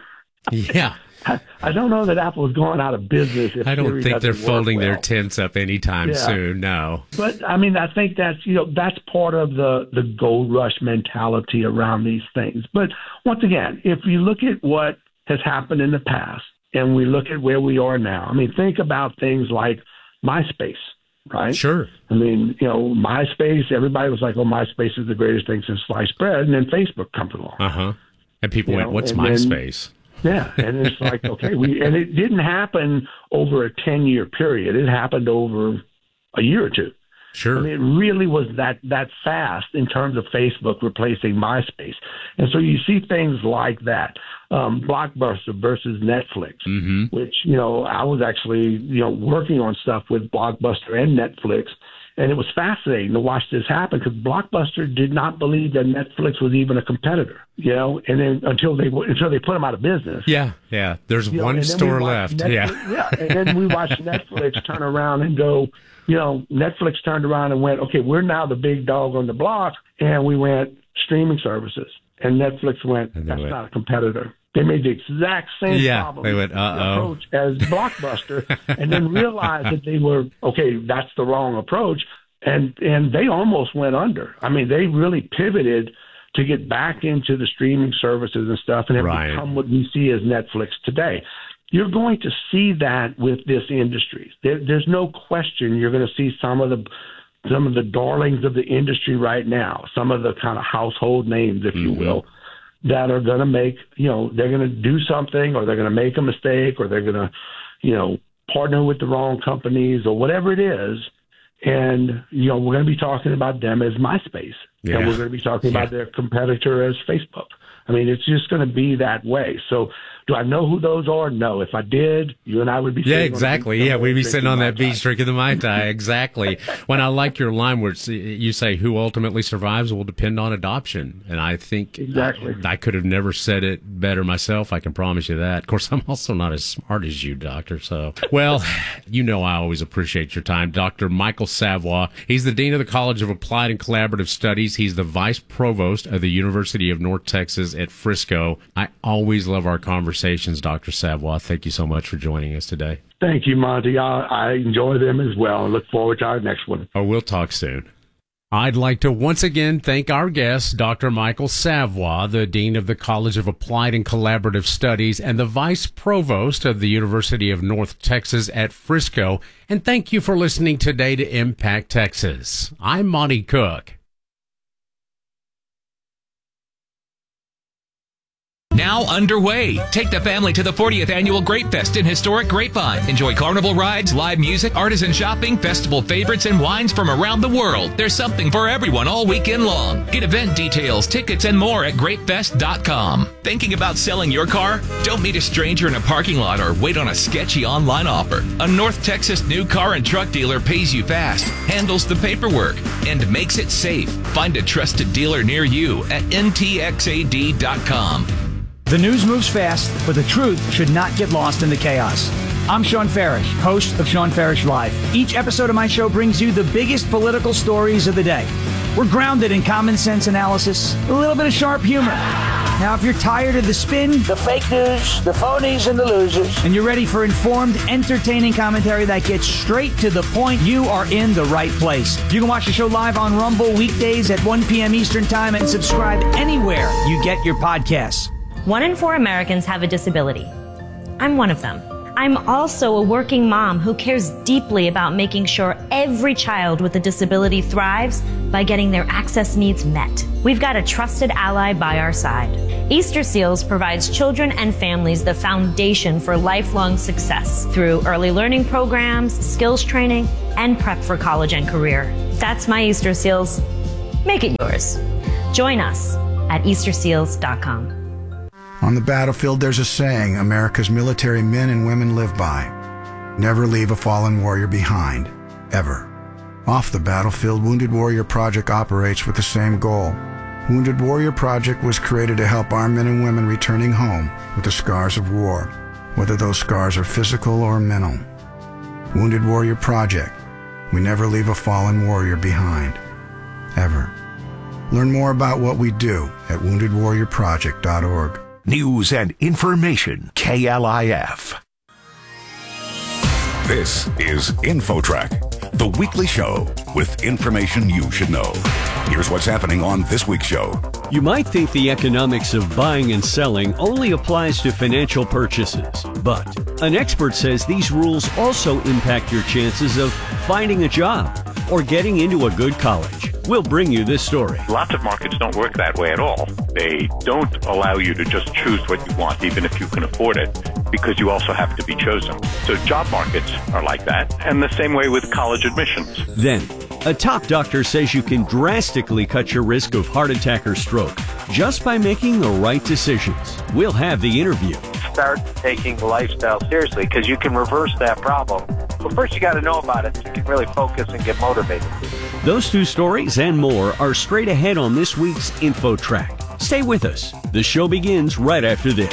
Speaker 13: Yeah.
Speaker 14: I, I don't know that Apple is going out of business. If
Speaker 13: I don't
Speaker 14: Siri
Speaker 13: think they're
Speaker 14: doesn't work
Speaker 13: folding their
Speaker 14: well.
Speaker 13: tents up anytime
Speaker 14: Yeah.
Speaker 13: soon. No.
Speaker 14: But I mean, I think that's, you know, that's part of the, the gold rush mentality around these things. But once again, if you look at what has happened in the past and we look at where we are now, I mean, think about things like MySpace, right?
Speaker 13: Sure.
Speaker 14: I mean, you know, MySpace, everybody was like, oh, MySpace is the greatest thing since sliced bread. And then Facebook comes along.
Speaker 13: Uh huh. And people
Speaker 14: You
Speaker 13: went,
Speaker 14: know,
Speaker 13: "What's
Speaker 14: and then-
Speaker 13: MySpace?"
Speaker 14: Yeah, and it's like, okay, we and it didn't happen over a ten-year period. It happened over a year or two.
Speaker 13: Sure.
Speaker 14: I mean, it really was that that fast in terms of Facebook replacing MySpace. And so you see things like that. Um, Blockbuster versus Netflix,
Speaker 13: Mm-hmm.
Speaker 14: which, you know, I was actually, you know, working on stuff with Blockbuster and Netflix. And it was fascinating to watch this happen because Blockbuster did not believe that Netflix was even a competitor, you know, and then until they until they put them out of business.
Speaker 13: Yeah, yeah. There's
Speaker 14: You know,
Speaker 13: one
Speaker 14: and then
Speaker 13: store
Speaker 14: we watched
Speaker 13: left.
Speaker 14: Netflix,
Speaker 13: Yeah.
Speaker 14: yeah. And then we watched Netflix turn around and go, you know, Netflix turned around and went, okay, we're now the big dog on the block. And we went streaming services. And Netflix went,
Speaker 13: And they
Speaker 14: that's
Speaker 13: went-
Speaker 14: not a competitor. They made the exact same
Speaker 13: Yeah,
Speaker 14: problem
Speaker 13: they went, uh-oh.
Speaker 14: approach as Blockbuster and then realized that they were, okay, that's the wrong approach. And and they almost went under. I mean, they really pivoted to get back into the streaming services and stuff and have
Speaker 13: Right.
Speaker 14: become what we see as Netflix today. You're going to see that with this industry. There, there's no question you're going to see some of the some of the darlings of the industry right now, some of the kind of household names, if you
Speaker 13: Mm-hmm.
Speaker 14: will, that are going to make, you know, they're going to do something or they're going to make a mistake or they're going to, you know, partner with the wrong companies or whatever it is. And, you know, we're going to be talking about them as MySpace.
Speaker 13: Yeah.
Speaker 14: And we're going to be talking
Speaker 13: Yeah.
Speaker 14: about their competitor as Facebook. I mean, it's just going to be that way. So do I know who those are? No. If I did, you and I would be
Speaker 13: Yeah,
Speaker 14: sitting on the
Speaker 13: exactly.
Speaker 14: beach
Speaker 13: Yeah, we'd be
Speaker 14: drinking
Speaker 13: sitting on
Speaker 14: Mai
Speaker 13: that
Speaker 14: Tai.
Speaker 13: beach drinking the Mai Tai. Exactly. When I like your line where it's, you say, who ultimately survives will depend on adoption. And I think
Speaker 14: Exactly.
Speaker 13: I, I could have never said it better myself. I can promise you that. Of course, I'm also not as smart as you, Doctor. So, well, you know I always appreciate your time. Doctor Michael Savoy. He's the Dean of the College of Applied and Collaborative Studies. He's the Vice Provost of the University of North Texas at Frisco. I always love our conversations, Doctor Savoy. Thank you so much for joining us today.
Speaker 14: Thank you, Monty. I, I enjoy them as well. I look forward to our next one.
Speaker 13: Oh, we'll talk soon. I'd like to once again thank our guest, Doctor Michael Savoy, the Dean of the College of Applied and Collaborative Studies and the Vice Provost of the University of North Texas at Frisco. And thank you for listening today to Impact Texas. I'm Monty Cook.
Speaker 15: Now now underway. Take the family to the fortieth Annual Grape Fest in historic Grapevine. Enjoy carnival rides, live music, artisan shopping, festival favorites, and wines from around the world. There's something for everyone all weekend long. Get event details, tickets, and more at grapefest dot com. Thinking about selling your car? Don't meet a stranger in a parking lot or wait on a sketchy online offer. A North Texas new car and truck dealer pays you fast, handles the paperwork, and makes it safe. Find a trusted dealer near you at N T X A D dot com.
Speaker 16: The news moves fast, but the truth should not get lost in the chaos. I'm Sean Farish, host of Sean Farish Live. Each episode of my show brings you the biggest political stories of the day. We're grounded in common sense analysis, a little bit of sharp humor. Now, if you're tired of the spin, the fake news, the phonies, and the losers, and you're ready for informed, entertaining commentary that gets straight to the point, you are in the right place. You can watch the show live on Rumble weekdays at one p.m. Eastern Time and subscribe anywhere you get your podcasts.
Speaker 17: One in four Americans have a disability. I'm one of them. I'm also a working mom who cares deeply about making sure every child with a disability thrives by getting their access needs met. We've got a trusted ally by our side. Easter Seals provides children and families the foundation for lifelong success through early learning programs, skills training, and prep for college and career. That's my Easter Seals. Make it yours. Join us at easter seals dot com.
Speaker 18: On the battlefield, there's a saying America's military men and women live by. Never leave a fallen warrior behind, ever. Off the battlefield, Wounded Warrior Project operates with the same goal. Wounded Warrior Project was created to help our men and women returning home with the scars of war, whether those scars are physical or mental. Wounded Warrior Project. We never leave a fallen warrior behind, ever. Learn more about what we do at wounded warrior project dot org.
Speaker 9: News and information, K L I F.
Speaker 19: This is InfoTrack, the weekly show with information you should know. Here's what's happening on this week's show.
Speaker 20: You might think the economics of buying and selling only applies to financial purchases, but an expert says these rules also impact your chances of finding a job or getting into a good college. We'll bring you this story.
Speaker 21: Lots of markets don't work that way at all. They don't allow you to just choose what you want, even if you can afford it, because you also have to be chosen. So job markets are like that, and the same way with college admissions.
Speaker 20: Then, a top doctor says you can drastically cut your risk of heart attack or stroke just by making the right decisions. We'll have the interview.
Speaker 22: Start taking lifestyle seriously because you can reverse that problem. But first you got to know about it so you can really focus and get motivated.
Speaker 20: Those two stories and more are straight ahead on this week's InfoTrack. Stay with us. The show begins right after this.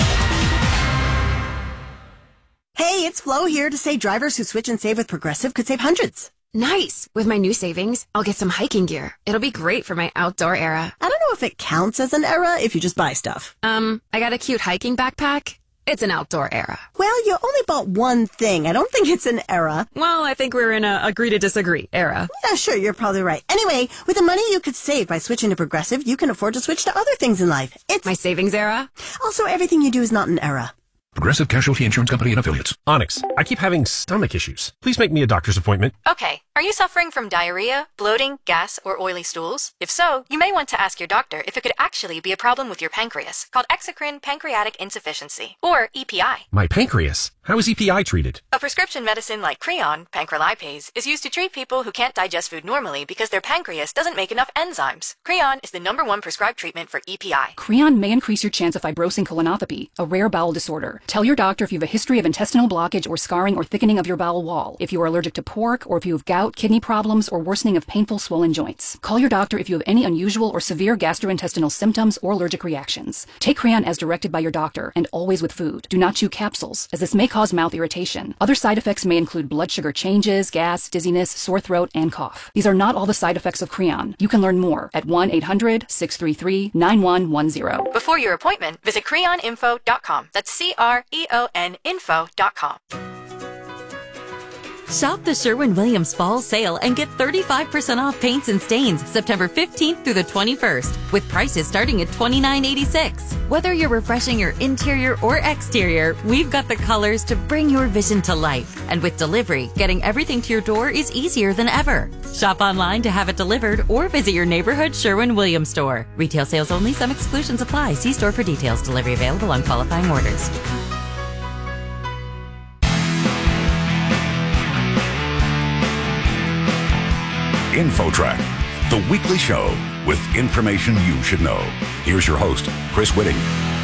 Speaker 23: Hey, it's Flo here to say drivers who switch and save with Progressive could save hundreds.
Speaker 24: Nice. With my new savings, I'll get some hiking gear. It'll be great for my outdoor era.
Speaker 23: I don't know if it counts as an era if you just buy stuff.
Speaker 24: Um, I got a cute hiking backpack. It's an outdoor era.
Speaker 23: Well, you only bought one thing. I don't think it's an era.
Speaker 24: Well, I think we're in a agree to disagree era.
Speaker 23: Yeah, sure, you're probably right. Anyway, with the money you could save by switching to Progressive, you can afford to switch to other things in life. It's
Speaker 24: my savings era.
Speaker 23: Also, everything you do is not an era.
Speaker 25: Progressive Casualty Insurance Company and Affiliates.
Speaker 26: Onyx, I keep having stomach issues. Please make me a doctor's appointment.
Speaker 27: Okay. Are you suffering from diarrhea, bloating, gas, or oily stools? If so, you may want to ask your doctor if it could actually be a problem with your pancreas, called exocrine pancreatic insufficiency, or E P I.
Speaker 26: My pancreas? How is E P I treated?
Speaker 27: A prescription medicine like Creon, pancrelipase, is used to treat people who can't digest food normally because their pancreas doesn't make enough enzymes. Creon is the number one prescribed treatment for E P I.
Speaker 28: Creon may increase your chance of fibrosing colonopathy, a rare bowel disorder. Tell your doctor if you have a history of intestinal blockage or scarring or thickening of your bowel wall, if you are allergic to pork, or if you have gout, kidney problems, or worsening of painful swollen joints. Call your doctor if you have any unusual or severe gastrointestinal symptoms or allergic reactions. Take Creon as directed by your doctor, and always with food. Do not chew capsules, as this may cause mouth irritation. Other side effects may include blood sugar changes, gas, dizziness, sore throat, and cough. These are not all the side effects of Creon. You can learn more at one eight hundred, six three three, nine one one zero.
Speaker 27: Before your appointment, visit creon info dot com. That's C R E O N info dot com.
Speaker 12: Shop the Sherwin-Williams Fall Sale and get thirty-five percent off paints and stains September fifteenth through the twenty-first, with prices starting at twenty-nine eighty-six. Whether you're refreshing your interior or exterior, we've got the colors to bring your vision to life. And with delivery, getting everything to your door is easier than ever. Shop online to have it delivered or visit your neighborhood Sherwin-Williams store. Retail sales only. Some exclusions apply. See store for details. Delivery available on qualifying orders.
Speaker 19: InfoTrack, the weekly show with information you should know. Here's your host, Chris Whitting.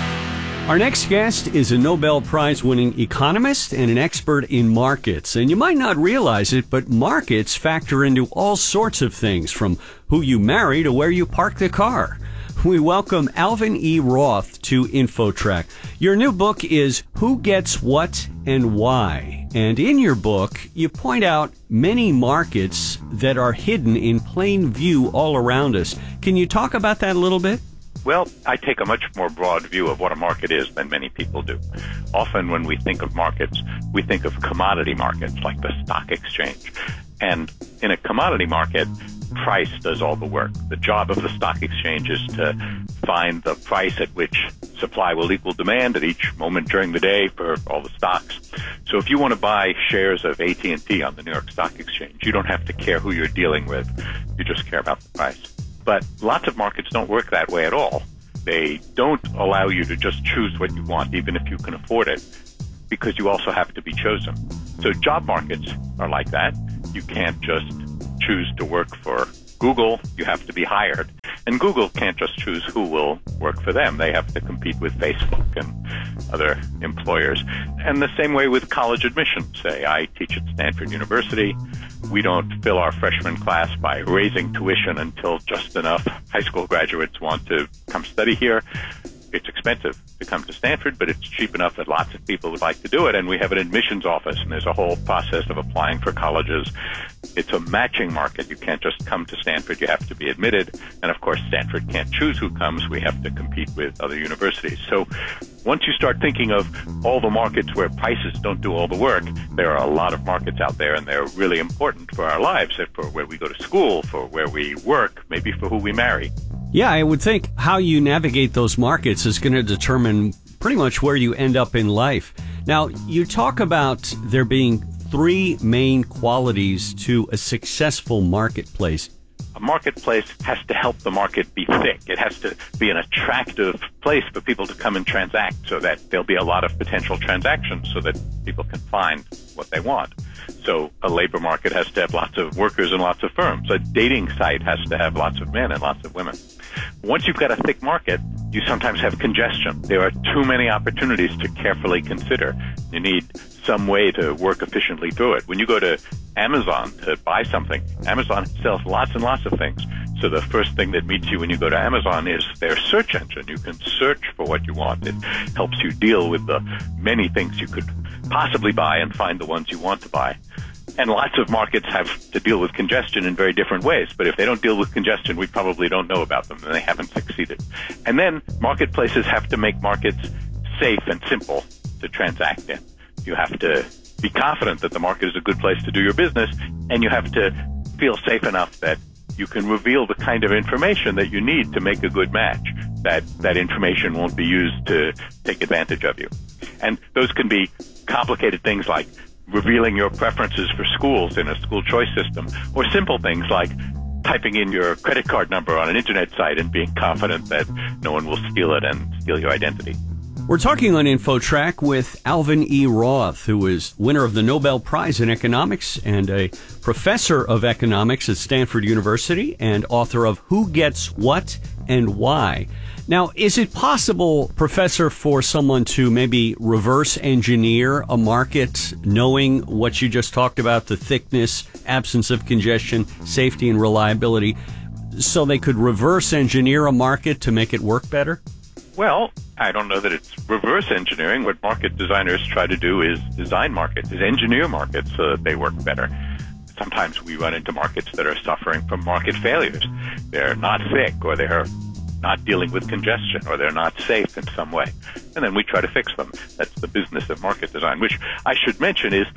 Speaker 20: Our next guest is a Nobel Prize-winning economist and an expert in markets. And you might not realize it, but markets factor into all sorts of things, from who you marry to where you park the car. We welcome Alvin E. Roth to InfoTrack. Your new book is Who Gets What and Why. And in your book, you point out many markets that are hidden in plain view all around us. Can you talk about that a little bit?
Speaker 21: Well, I take a much more broad view of what a market is than many people do. Often when we think of markets, we think of commodity markets like the stock exchange. And in a commodity market, price does all the work. The job of the stock exchange is to find the price at which supply will equal demand at each moment during the day for all the stocks. So if you want to buy shares of A T and T on the New York Stock Exchange, you don't have to care who you're dealing with. You just care about the price. But lots of markets don't work that way at all. They don't allow you to just choose what you want, even if you can afford it, because you also have to be chosen. So job markets are like that. You can't just choose to work for Google. You have to be hired. And Google can't just choose who will work for them. They have to compete with Facebook and other employers. And the same way with college admissions. Say, I teach at Stanford University. We don't fill our freshman class by raising tuition until just enough high school graduates want to come study here. It's expensive to come to Stanford, but it's cheap enough that lots of people would like to do it. And we have an admissions office, and there's a whole process of applying for colleges. It's a matching market. You can't just come to Stanford. You have to be admitted. And, of course, Stanford can't choose who comes. We have to compete with other universities. So once you start thinking of all the markets where prices don't do all the work, there are a lot of markets out there, and they're really important for our lives, for where we go to school, for where we work, maybe for who we marry.
Speaker 20: Yeah, I would think how you navigate those markets is going to determine pretty much where you end up in life. Now, you talk about there being three main qualities to a successful marketplace.
Speaker 21: A marketplace has to help the market be thick. It has to be an attractive place for people to come and transact so that there'll be a lot of potential transactions so that people can find what they want. So a labor market has to have lots of workers and lots of firms. A dating site has to have lots of men and lots of women. Once you've got a thick market, you sometimes have congestion. There are too many opportunities to carefully consider. You need some way to work efficiently through it. When you go to Amazon to buy something, Amazon sells lots and lots of things. So the first thing that meets you when you go to Amazon is their search engine. You can search for what you want. It helps you deal with the many things you could possibly buy and find the ones you want to buy. And lots of markets have to deal with congestion in very different ways. But if they don't deal with congestion, we probably don't know about them, and they haven't succeeded. And then marketplaces have to make markets safe and simple to transact in. You have to be confident that the market is a good place to do your business, and you have to feel safe enough that you can reveal the kind of information that you need to make a good match, that that information won't be used to take advantage of you. And those can be complicated things like revealing your preferences for schools in a school choice system, or simple things like typing in your credit card number on an internet site and being confident that no one will steal it and steal your identity.
Speaker 20: We're talking on InfoTrack with Alvin E. Roth, who is winner of the Nobel Prize in Economics and a professor of economics at Stanford University and author of Who Gets What and Why. Now, is it possible, Professor, for someone to maybe reverse engineer a market, knowing what you just talked about, the thickness, absence of congestion, safety, and reliability, so they could reverse engineer a market to make it work better?
Speaker 21: Well, I don't know that it's reverse engineering. What market designers try to do is design markets, is engineer markets so that they work better. Sometimes we run into markets that are suffering from market failures. They're not thick, or they're not dealing with congestion, or they're not safe in some way. And then we try to fix them. That's the business of market design, which I should mention is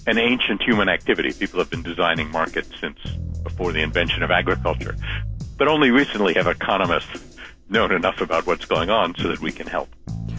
Speaker 21: an ancient human activity. People have been designing markets since before the invention of agriculture. But only recently have economists known enough about what's going on so that we can help.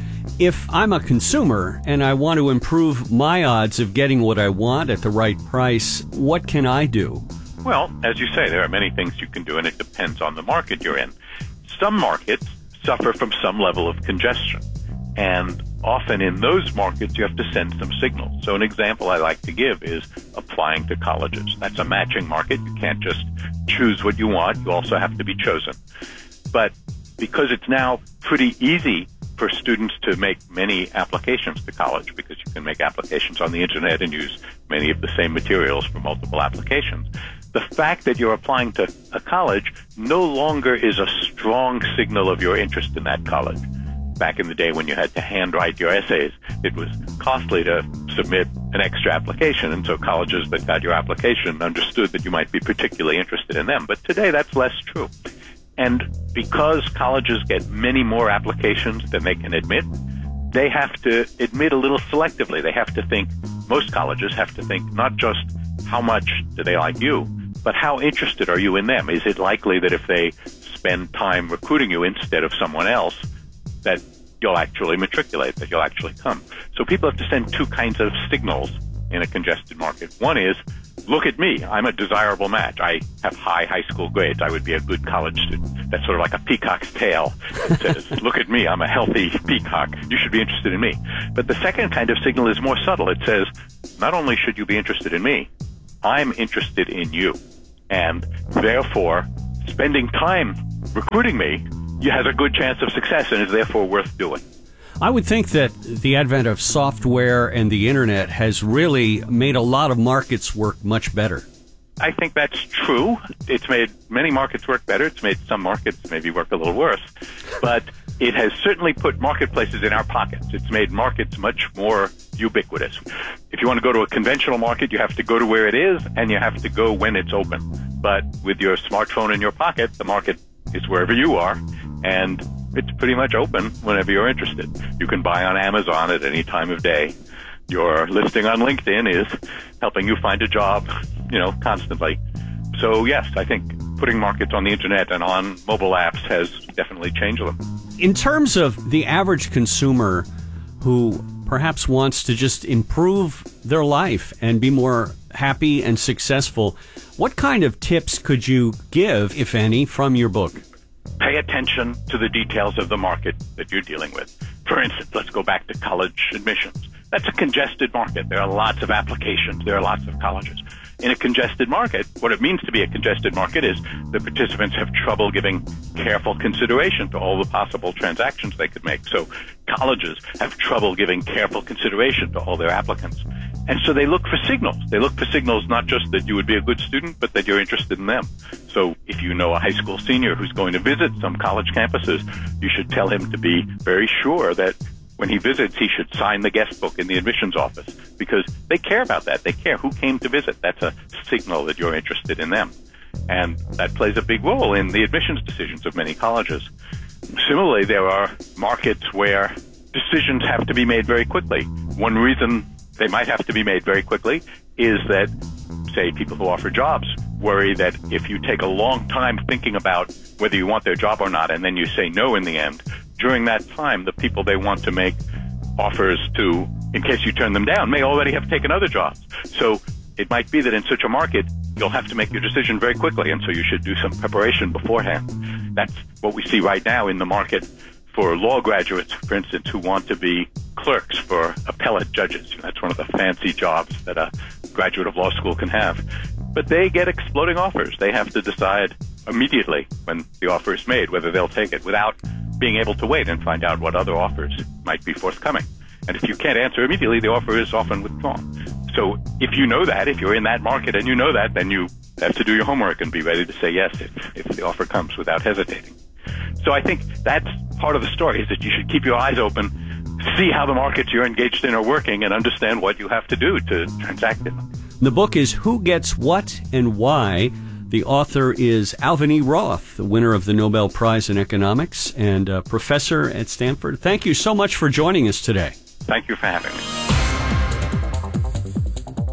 Speaker 20: If I'm a consumer and I want to improve my odds of getting what I want at the right price, what can I do?
Speaker 21: Well, as you say, there are many things you can do, and it depends on the market you're in. Some markets suffer from some level of congestion, and often in those markets you have to send some signals. So an example I like to give is applying to colleges. That's a matching market. You can't just choose what you want. You also have to be chosen. But because it's now pretty easy for students to make many applications to college, because you can make applications on the internet and use many of the same materials for multiple applications, the fact that you're applying to a college no longer is a strong signal of your interest in that college. Back in the day when you had to handwrite your essays, it was costly to submit an extra application, and so colleges that got your application understood that you might be particularly interested in them. But today that's less true. And because colleges get many more applications than they can admit, they have to admit a little selectively. They have to think, most colleges have to think not just how much do they like you, but how interested are you in them? Is it likely that if they spend time recruiting you instead of someone else, that you'll actually matriculate, that you'll actually come? So people have to send two kinds of signals in a congested market. One is, look at me, I'm a desirable match. I have high high school grades. I would be a good college student. That's sort of like a peacock's tail. It says, look at me, I'm a healthy peacock. You should be interested in me. But the second kind of signal is more subtle. It says, not only should you be interested in me, I'm interested in you. And therefore, spending time recruiting me, you have a good chance of success and is therefore worth doing.
Speaker 20: I would think that the advent of software and the internet has really made a lot of markets work much better.
Speaker 21: I think that's true. It's made many markets work better. It's made some markets maybe work a little worse. But it has certainly put marketplaces in our pockets. It's made markets much more ubiquitous. If you want to go to a conventional market, you have to go to where it is, and you have to go when it's open. But with your smartphone in your pocket, the market is wherever you are, and it's pretty much open whenever you're interested. You can buy on Amazon at any time of day. Your listing on LinkedIn is helping you find a job, you know, constantly. So yes, I think putting markets on the internet and on mobile apps has definitely changed them.
Speaker 20: In terms of the average consumer who perhaps wants to just improve their life and be more happy and successful, what kind of tips could you give, if any, from your book?
Speaker 21: Pay attention to the details of the market that you're dealing with. For instance, let's go back to college admissions. That's a congested market. There are lots of applications. There are lots of colleges. In a congested market, what it means to be a congested market is the participants have trouble giving careful consideration to all the possible transactions they could make. So colleges have trouble giving careful consideration to all their applicants. And so they look for signals. They look for signals not just that you would be a good student, but that you're interested in them. So if you know a high school senior who's going to visit some college campuses, you should tell him to be very sure that when he visits, he should sign the guest book in the admissions office, because they care about that. They care who came to visit. That's a signal that you're interested in them. And that plays a big role in the admissions decisions of many colleges. Similarly, there are markets where decisions have to be made very quickly. One reason they might have to be made very quickly is that, say, people who offer jobs worry that if you take a long time thinking about whether you want their job or not, and then you say no in the end, during that time, the people they want to make offers to, in case you turn them down, may already have taken other jobs. So it might be that in such a market, you'll have to make your decision very quickly, and so you should do some preparation beforehand. That's what we see right now in the market for law graduates, for instance, who want to be clerks for appellate judges. That's one of the fancy jobs that a graduate of law school can have. But they get exploding offers. They have to decide immediately when the offer is made whether they'll take it without being able to wait and find out what other offers might be forthcoming. And if you can't answer immediately, the offer is often withdrawn. So if you know that, if you're in that market and you know that, then you have to do your homework and be ready to say yes if, if the offer comes without hesitating. So I think that's part of the story, is that you should keep your eyes open, see how the markets you're engaged in are working, and understand what you have to do to transact in them.
Speaker 20: The book is Who Gets What and Why. The author is Alvin E. Roth, the winner of the Nobel Prize in Economics and a professor at Stanford. Thank you so much for joining us today.
Speaker 21: Thank you for having me.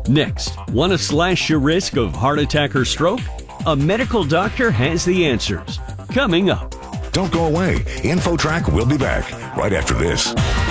Speaker 20: Next, want to slash your risk of heart attack or stroke? A medical doctor has the answers. Coming up.
Speaker 19: Don't go away. InfoTrack will be back right after this.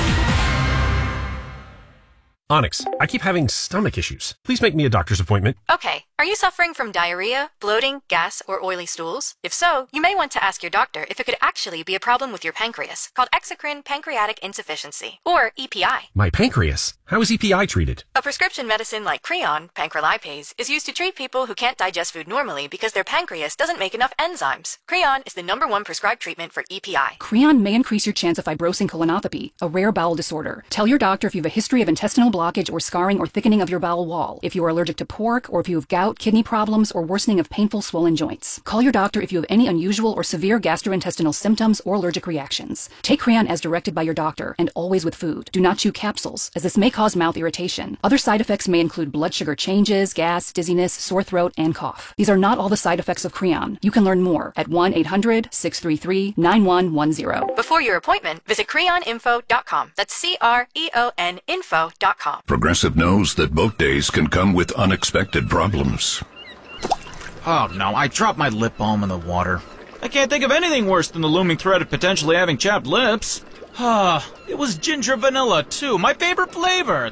Speaker 26: Onyx, I keep having stomach issues. Please make me a doctor's appointment.
Speaker 27: Okay, are you suffering from diarrhea, bloating, gas, or oily stools? If so, you may want to ask your doctor if it could actually be a problem with your pancreas, called exocrine pancreatic insufficiency, or E P I.
Speaker 26: My pancreas? How is E P I treated?
Speaker 27: A prescription medicine like Creon, pancrelipase, is used to treat people who can't digest food normally because their pancreas doesn't make enough enzymes. Creon is the number one prescribed treatment for E P I.
Speaker 28: Creon may increase your chance of fibrosing colonopathy, a rare bowel disorder. Tell your doctor if you have a history of intestinal blockage or scarring or thickening of your bowel wall, if you are allergic to pork, or if you have gout, kidney problems, or worsening of painful swollen joints. Call your doctor if you have any unusual or severe gastrointestinal symptoms or allergic reactions. Take Creon as directed by your doctor, and always with food. Do not chew capsules, as this may cause mouth irritation. Other side effects may include blood sugar changes, gas, dizziness, sore throat, and cough. These are not all the side effects of Creon. You can learn more at one eight hundred, six three three, nine one one zero.
Speaker 27: Before your appointment, visit creon info dot com. That's C R E O N info dot com.
Speaker 25: Progressive knows that boat days can come with unexpected problems.
Speaker 1: Oh no, I dropped my lip balm in the water. I can't think of anything worse than the looming threat of potentially having chapped lips. Ah, it was ginger vanilla too, my favorite flavor.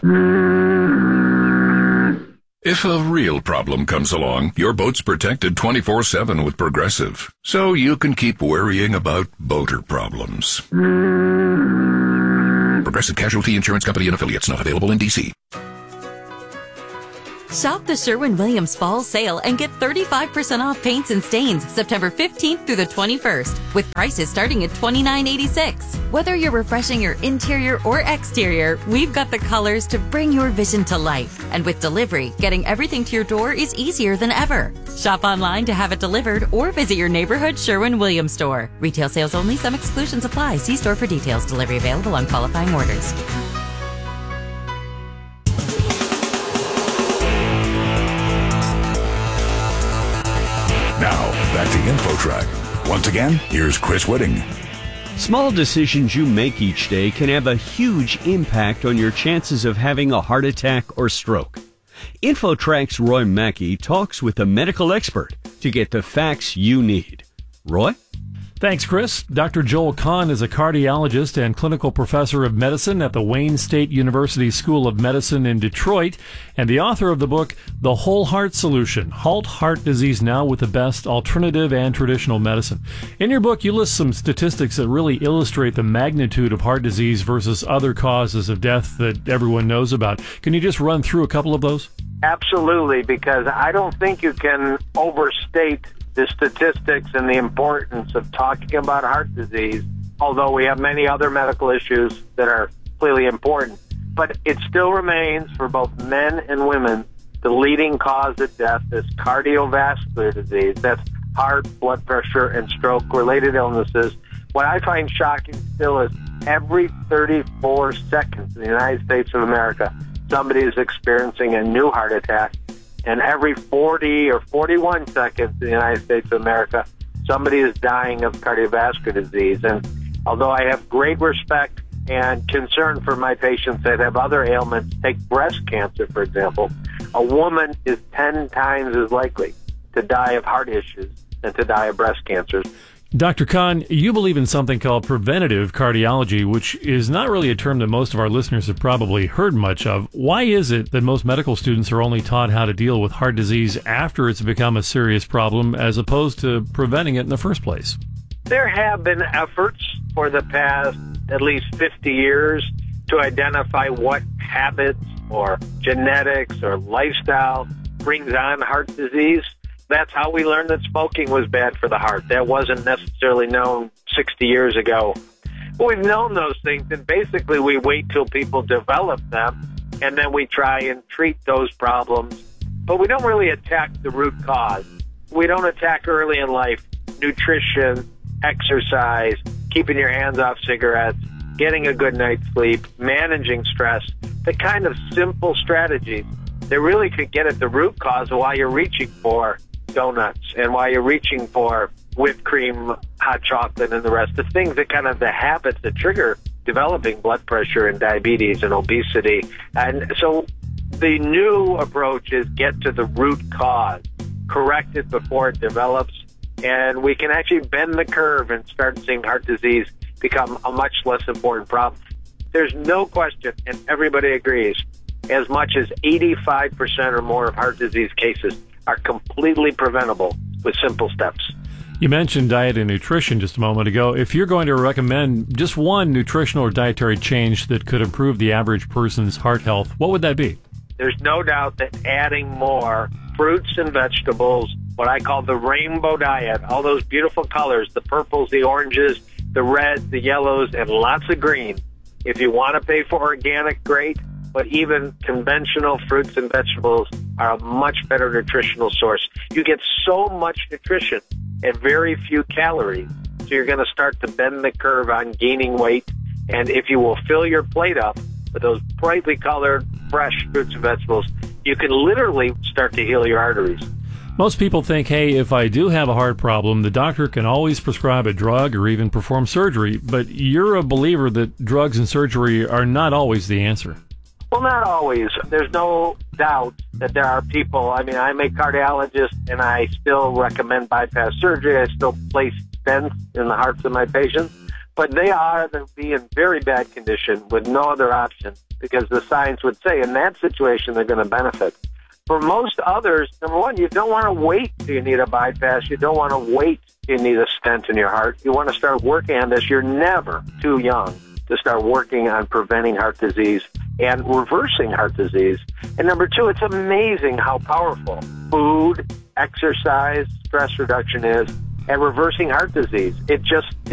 Speaker 25: If a real problem comes along, your boat's protected twenty-four seven with Progressive, so you can keep worrying about boater problems. Progressive Casualty Insurance Company and Affiliates, not available in D C.
Speaker 12: Shop the Sherwin-Williams Fall Sale and get thirty-five percent off paints and stains September fifteenth through the twenty-first, with prices starting at twenty-nine eighty-six. Whether you're refreshing your interior or exterior, we've got the colors to bring your vision to life. And with delivery, getting everything to your door is easier than ever. Shop online to have it delivered or visit your neighborhood Sherwin-Williams store. Retail sales only. Some exclusions apply. See store for details. Delivery available on qualifying orders.
Speaker 19: Now, back to InfoTrack. Once again, here's Chris Whitting.
Speaker 20: Small decisions you make each day can have a huge impact on your chances of having a heart attack or stroke. InfoTrack's Roy Mackey talks with a medical expert to get the facts you need. Roy?
Speaker 2: Thanks, Chris. Doctor Joel Kahn is a cardiologist and clinical professor of medicine at the Wayne State University School of Medicine in Detroit, and the author of the book, The Whole Heart Solution, Halt Heart Disease Now with the Best Alternative and Traditional Medicine. In your book, you list some statistics that really illustrate the magnitude of heart disease versus other causes of death that everyone knows about. Can you just run through a couple of those?
Speaker 22: Absolutely, because I don't think you can overstate the statistics and the importance of talking about heart disease, although we have many other medical issues that are clearly important. But it still remains, for both men and women, the leading cause of death is cardiovascular disease. That's heart, blood pressure, and stroke-related illnesses. What I find shocking still is every thirty-four seconds in the United States of America, somebody is experiencing a new heart attack. And every forty or forty-one seconds in the United States of America, somebody is dying of cardiovascular disease. And although I have great respect and concern for my patients that have other ailments, take breast cancer, for example, a woman is ten times as likely to die of heart issues than to die of breast cancer.
Speaker 2: Doctor Kahn, you believe in something called preventative cardiology, which is not really a term that most of our listeners have probably heard much of. Why is it that most medical students are only taught how to deal with heart disease after it's become a serious problem as opposed to preventing it in the first place?
Speaker 22: There have been efforts for the past at least fifty years to identify what habits or genetics or lifestyle brings on heart disease. That's how we learned that smoking was bad for the heart. That wasn't necessarily known sixty years ago. But we've known those things, and basically we wait till people develop them, and then we try and treat those problems. But we don't really attack the root cause. We don't attack early in life nutrition, exercise, keeping your hands off cigarettes, getting a good night's sleep, managing stress, the kind of simple strategies that really could get at the root cause of why you're reaching for donuts and why you're reaching for whipped cream, hot chocolate, and the rest. The things that kind of the habits that trigger developing blood pressure and diabetes and obesity. And so The new approach is get to the root cause, correct it before it develops, and we can actually bend the curve and start seeing heart disease become a much less important problem. There's no question, and everybody agrees, as much as eighty-five percent or more of heart disease cases are completely preventable with simple steps.
Speaker 2: You mentioned diet and nutrition just a moment ago. If you're going to recommend just one nutritional or dietary change that could improve the average person's heart health, what would that be?
Speaker 22: There's no doubt that adding more fruits and vegetables, what I call the rainbow diet, all those beautiful colors, the purples, the oranges, the reds, the yellows, and lots of green. If you want to pay for organic, great, but even conventional fruits and vegetables are a much better nutritional source. You get so much nutrition at very few calories, so you're going to start to bend the curve on gaining weight. And if you will fill your plate up with those brightly colored, fresh fruits and vegetables, you can literally start to heal your arteries.
Speaker 2: Most people think, hey, if I do have a heart problem, the doctor can always prescribe a drug or even perform surgery. But you're a believer that drugs and surgery are not always the answer.
Speaker 22: Well, not always. There's no doubt that there are people. I mean, I'm a cardiologist, and I still recommend bypass surgery. I still place stents in the hearts of my patients. But they are to be in very bad condition with no other option, because the science would say in that situation they're going to benefit. For most others, number one, you don't want to wait till you need a bypass. You don't want to wait till you need a stent in your heart. You want to start working on this. You're never too young to start working on preventing heart disease and reversing heart disease. And number two, it's amazing how powerful food, exercise, stress reduction is at reversing heart disease. It just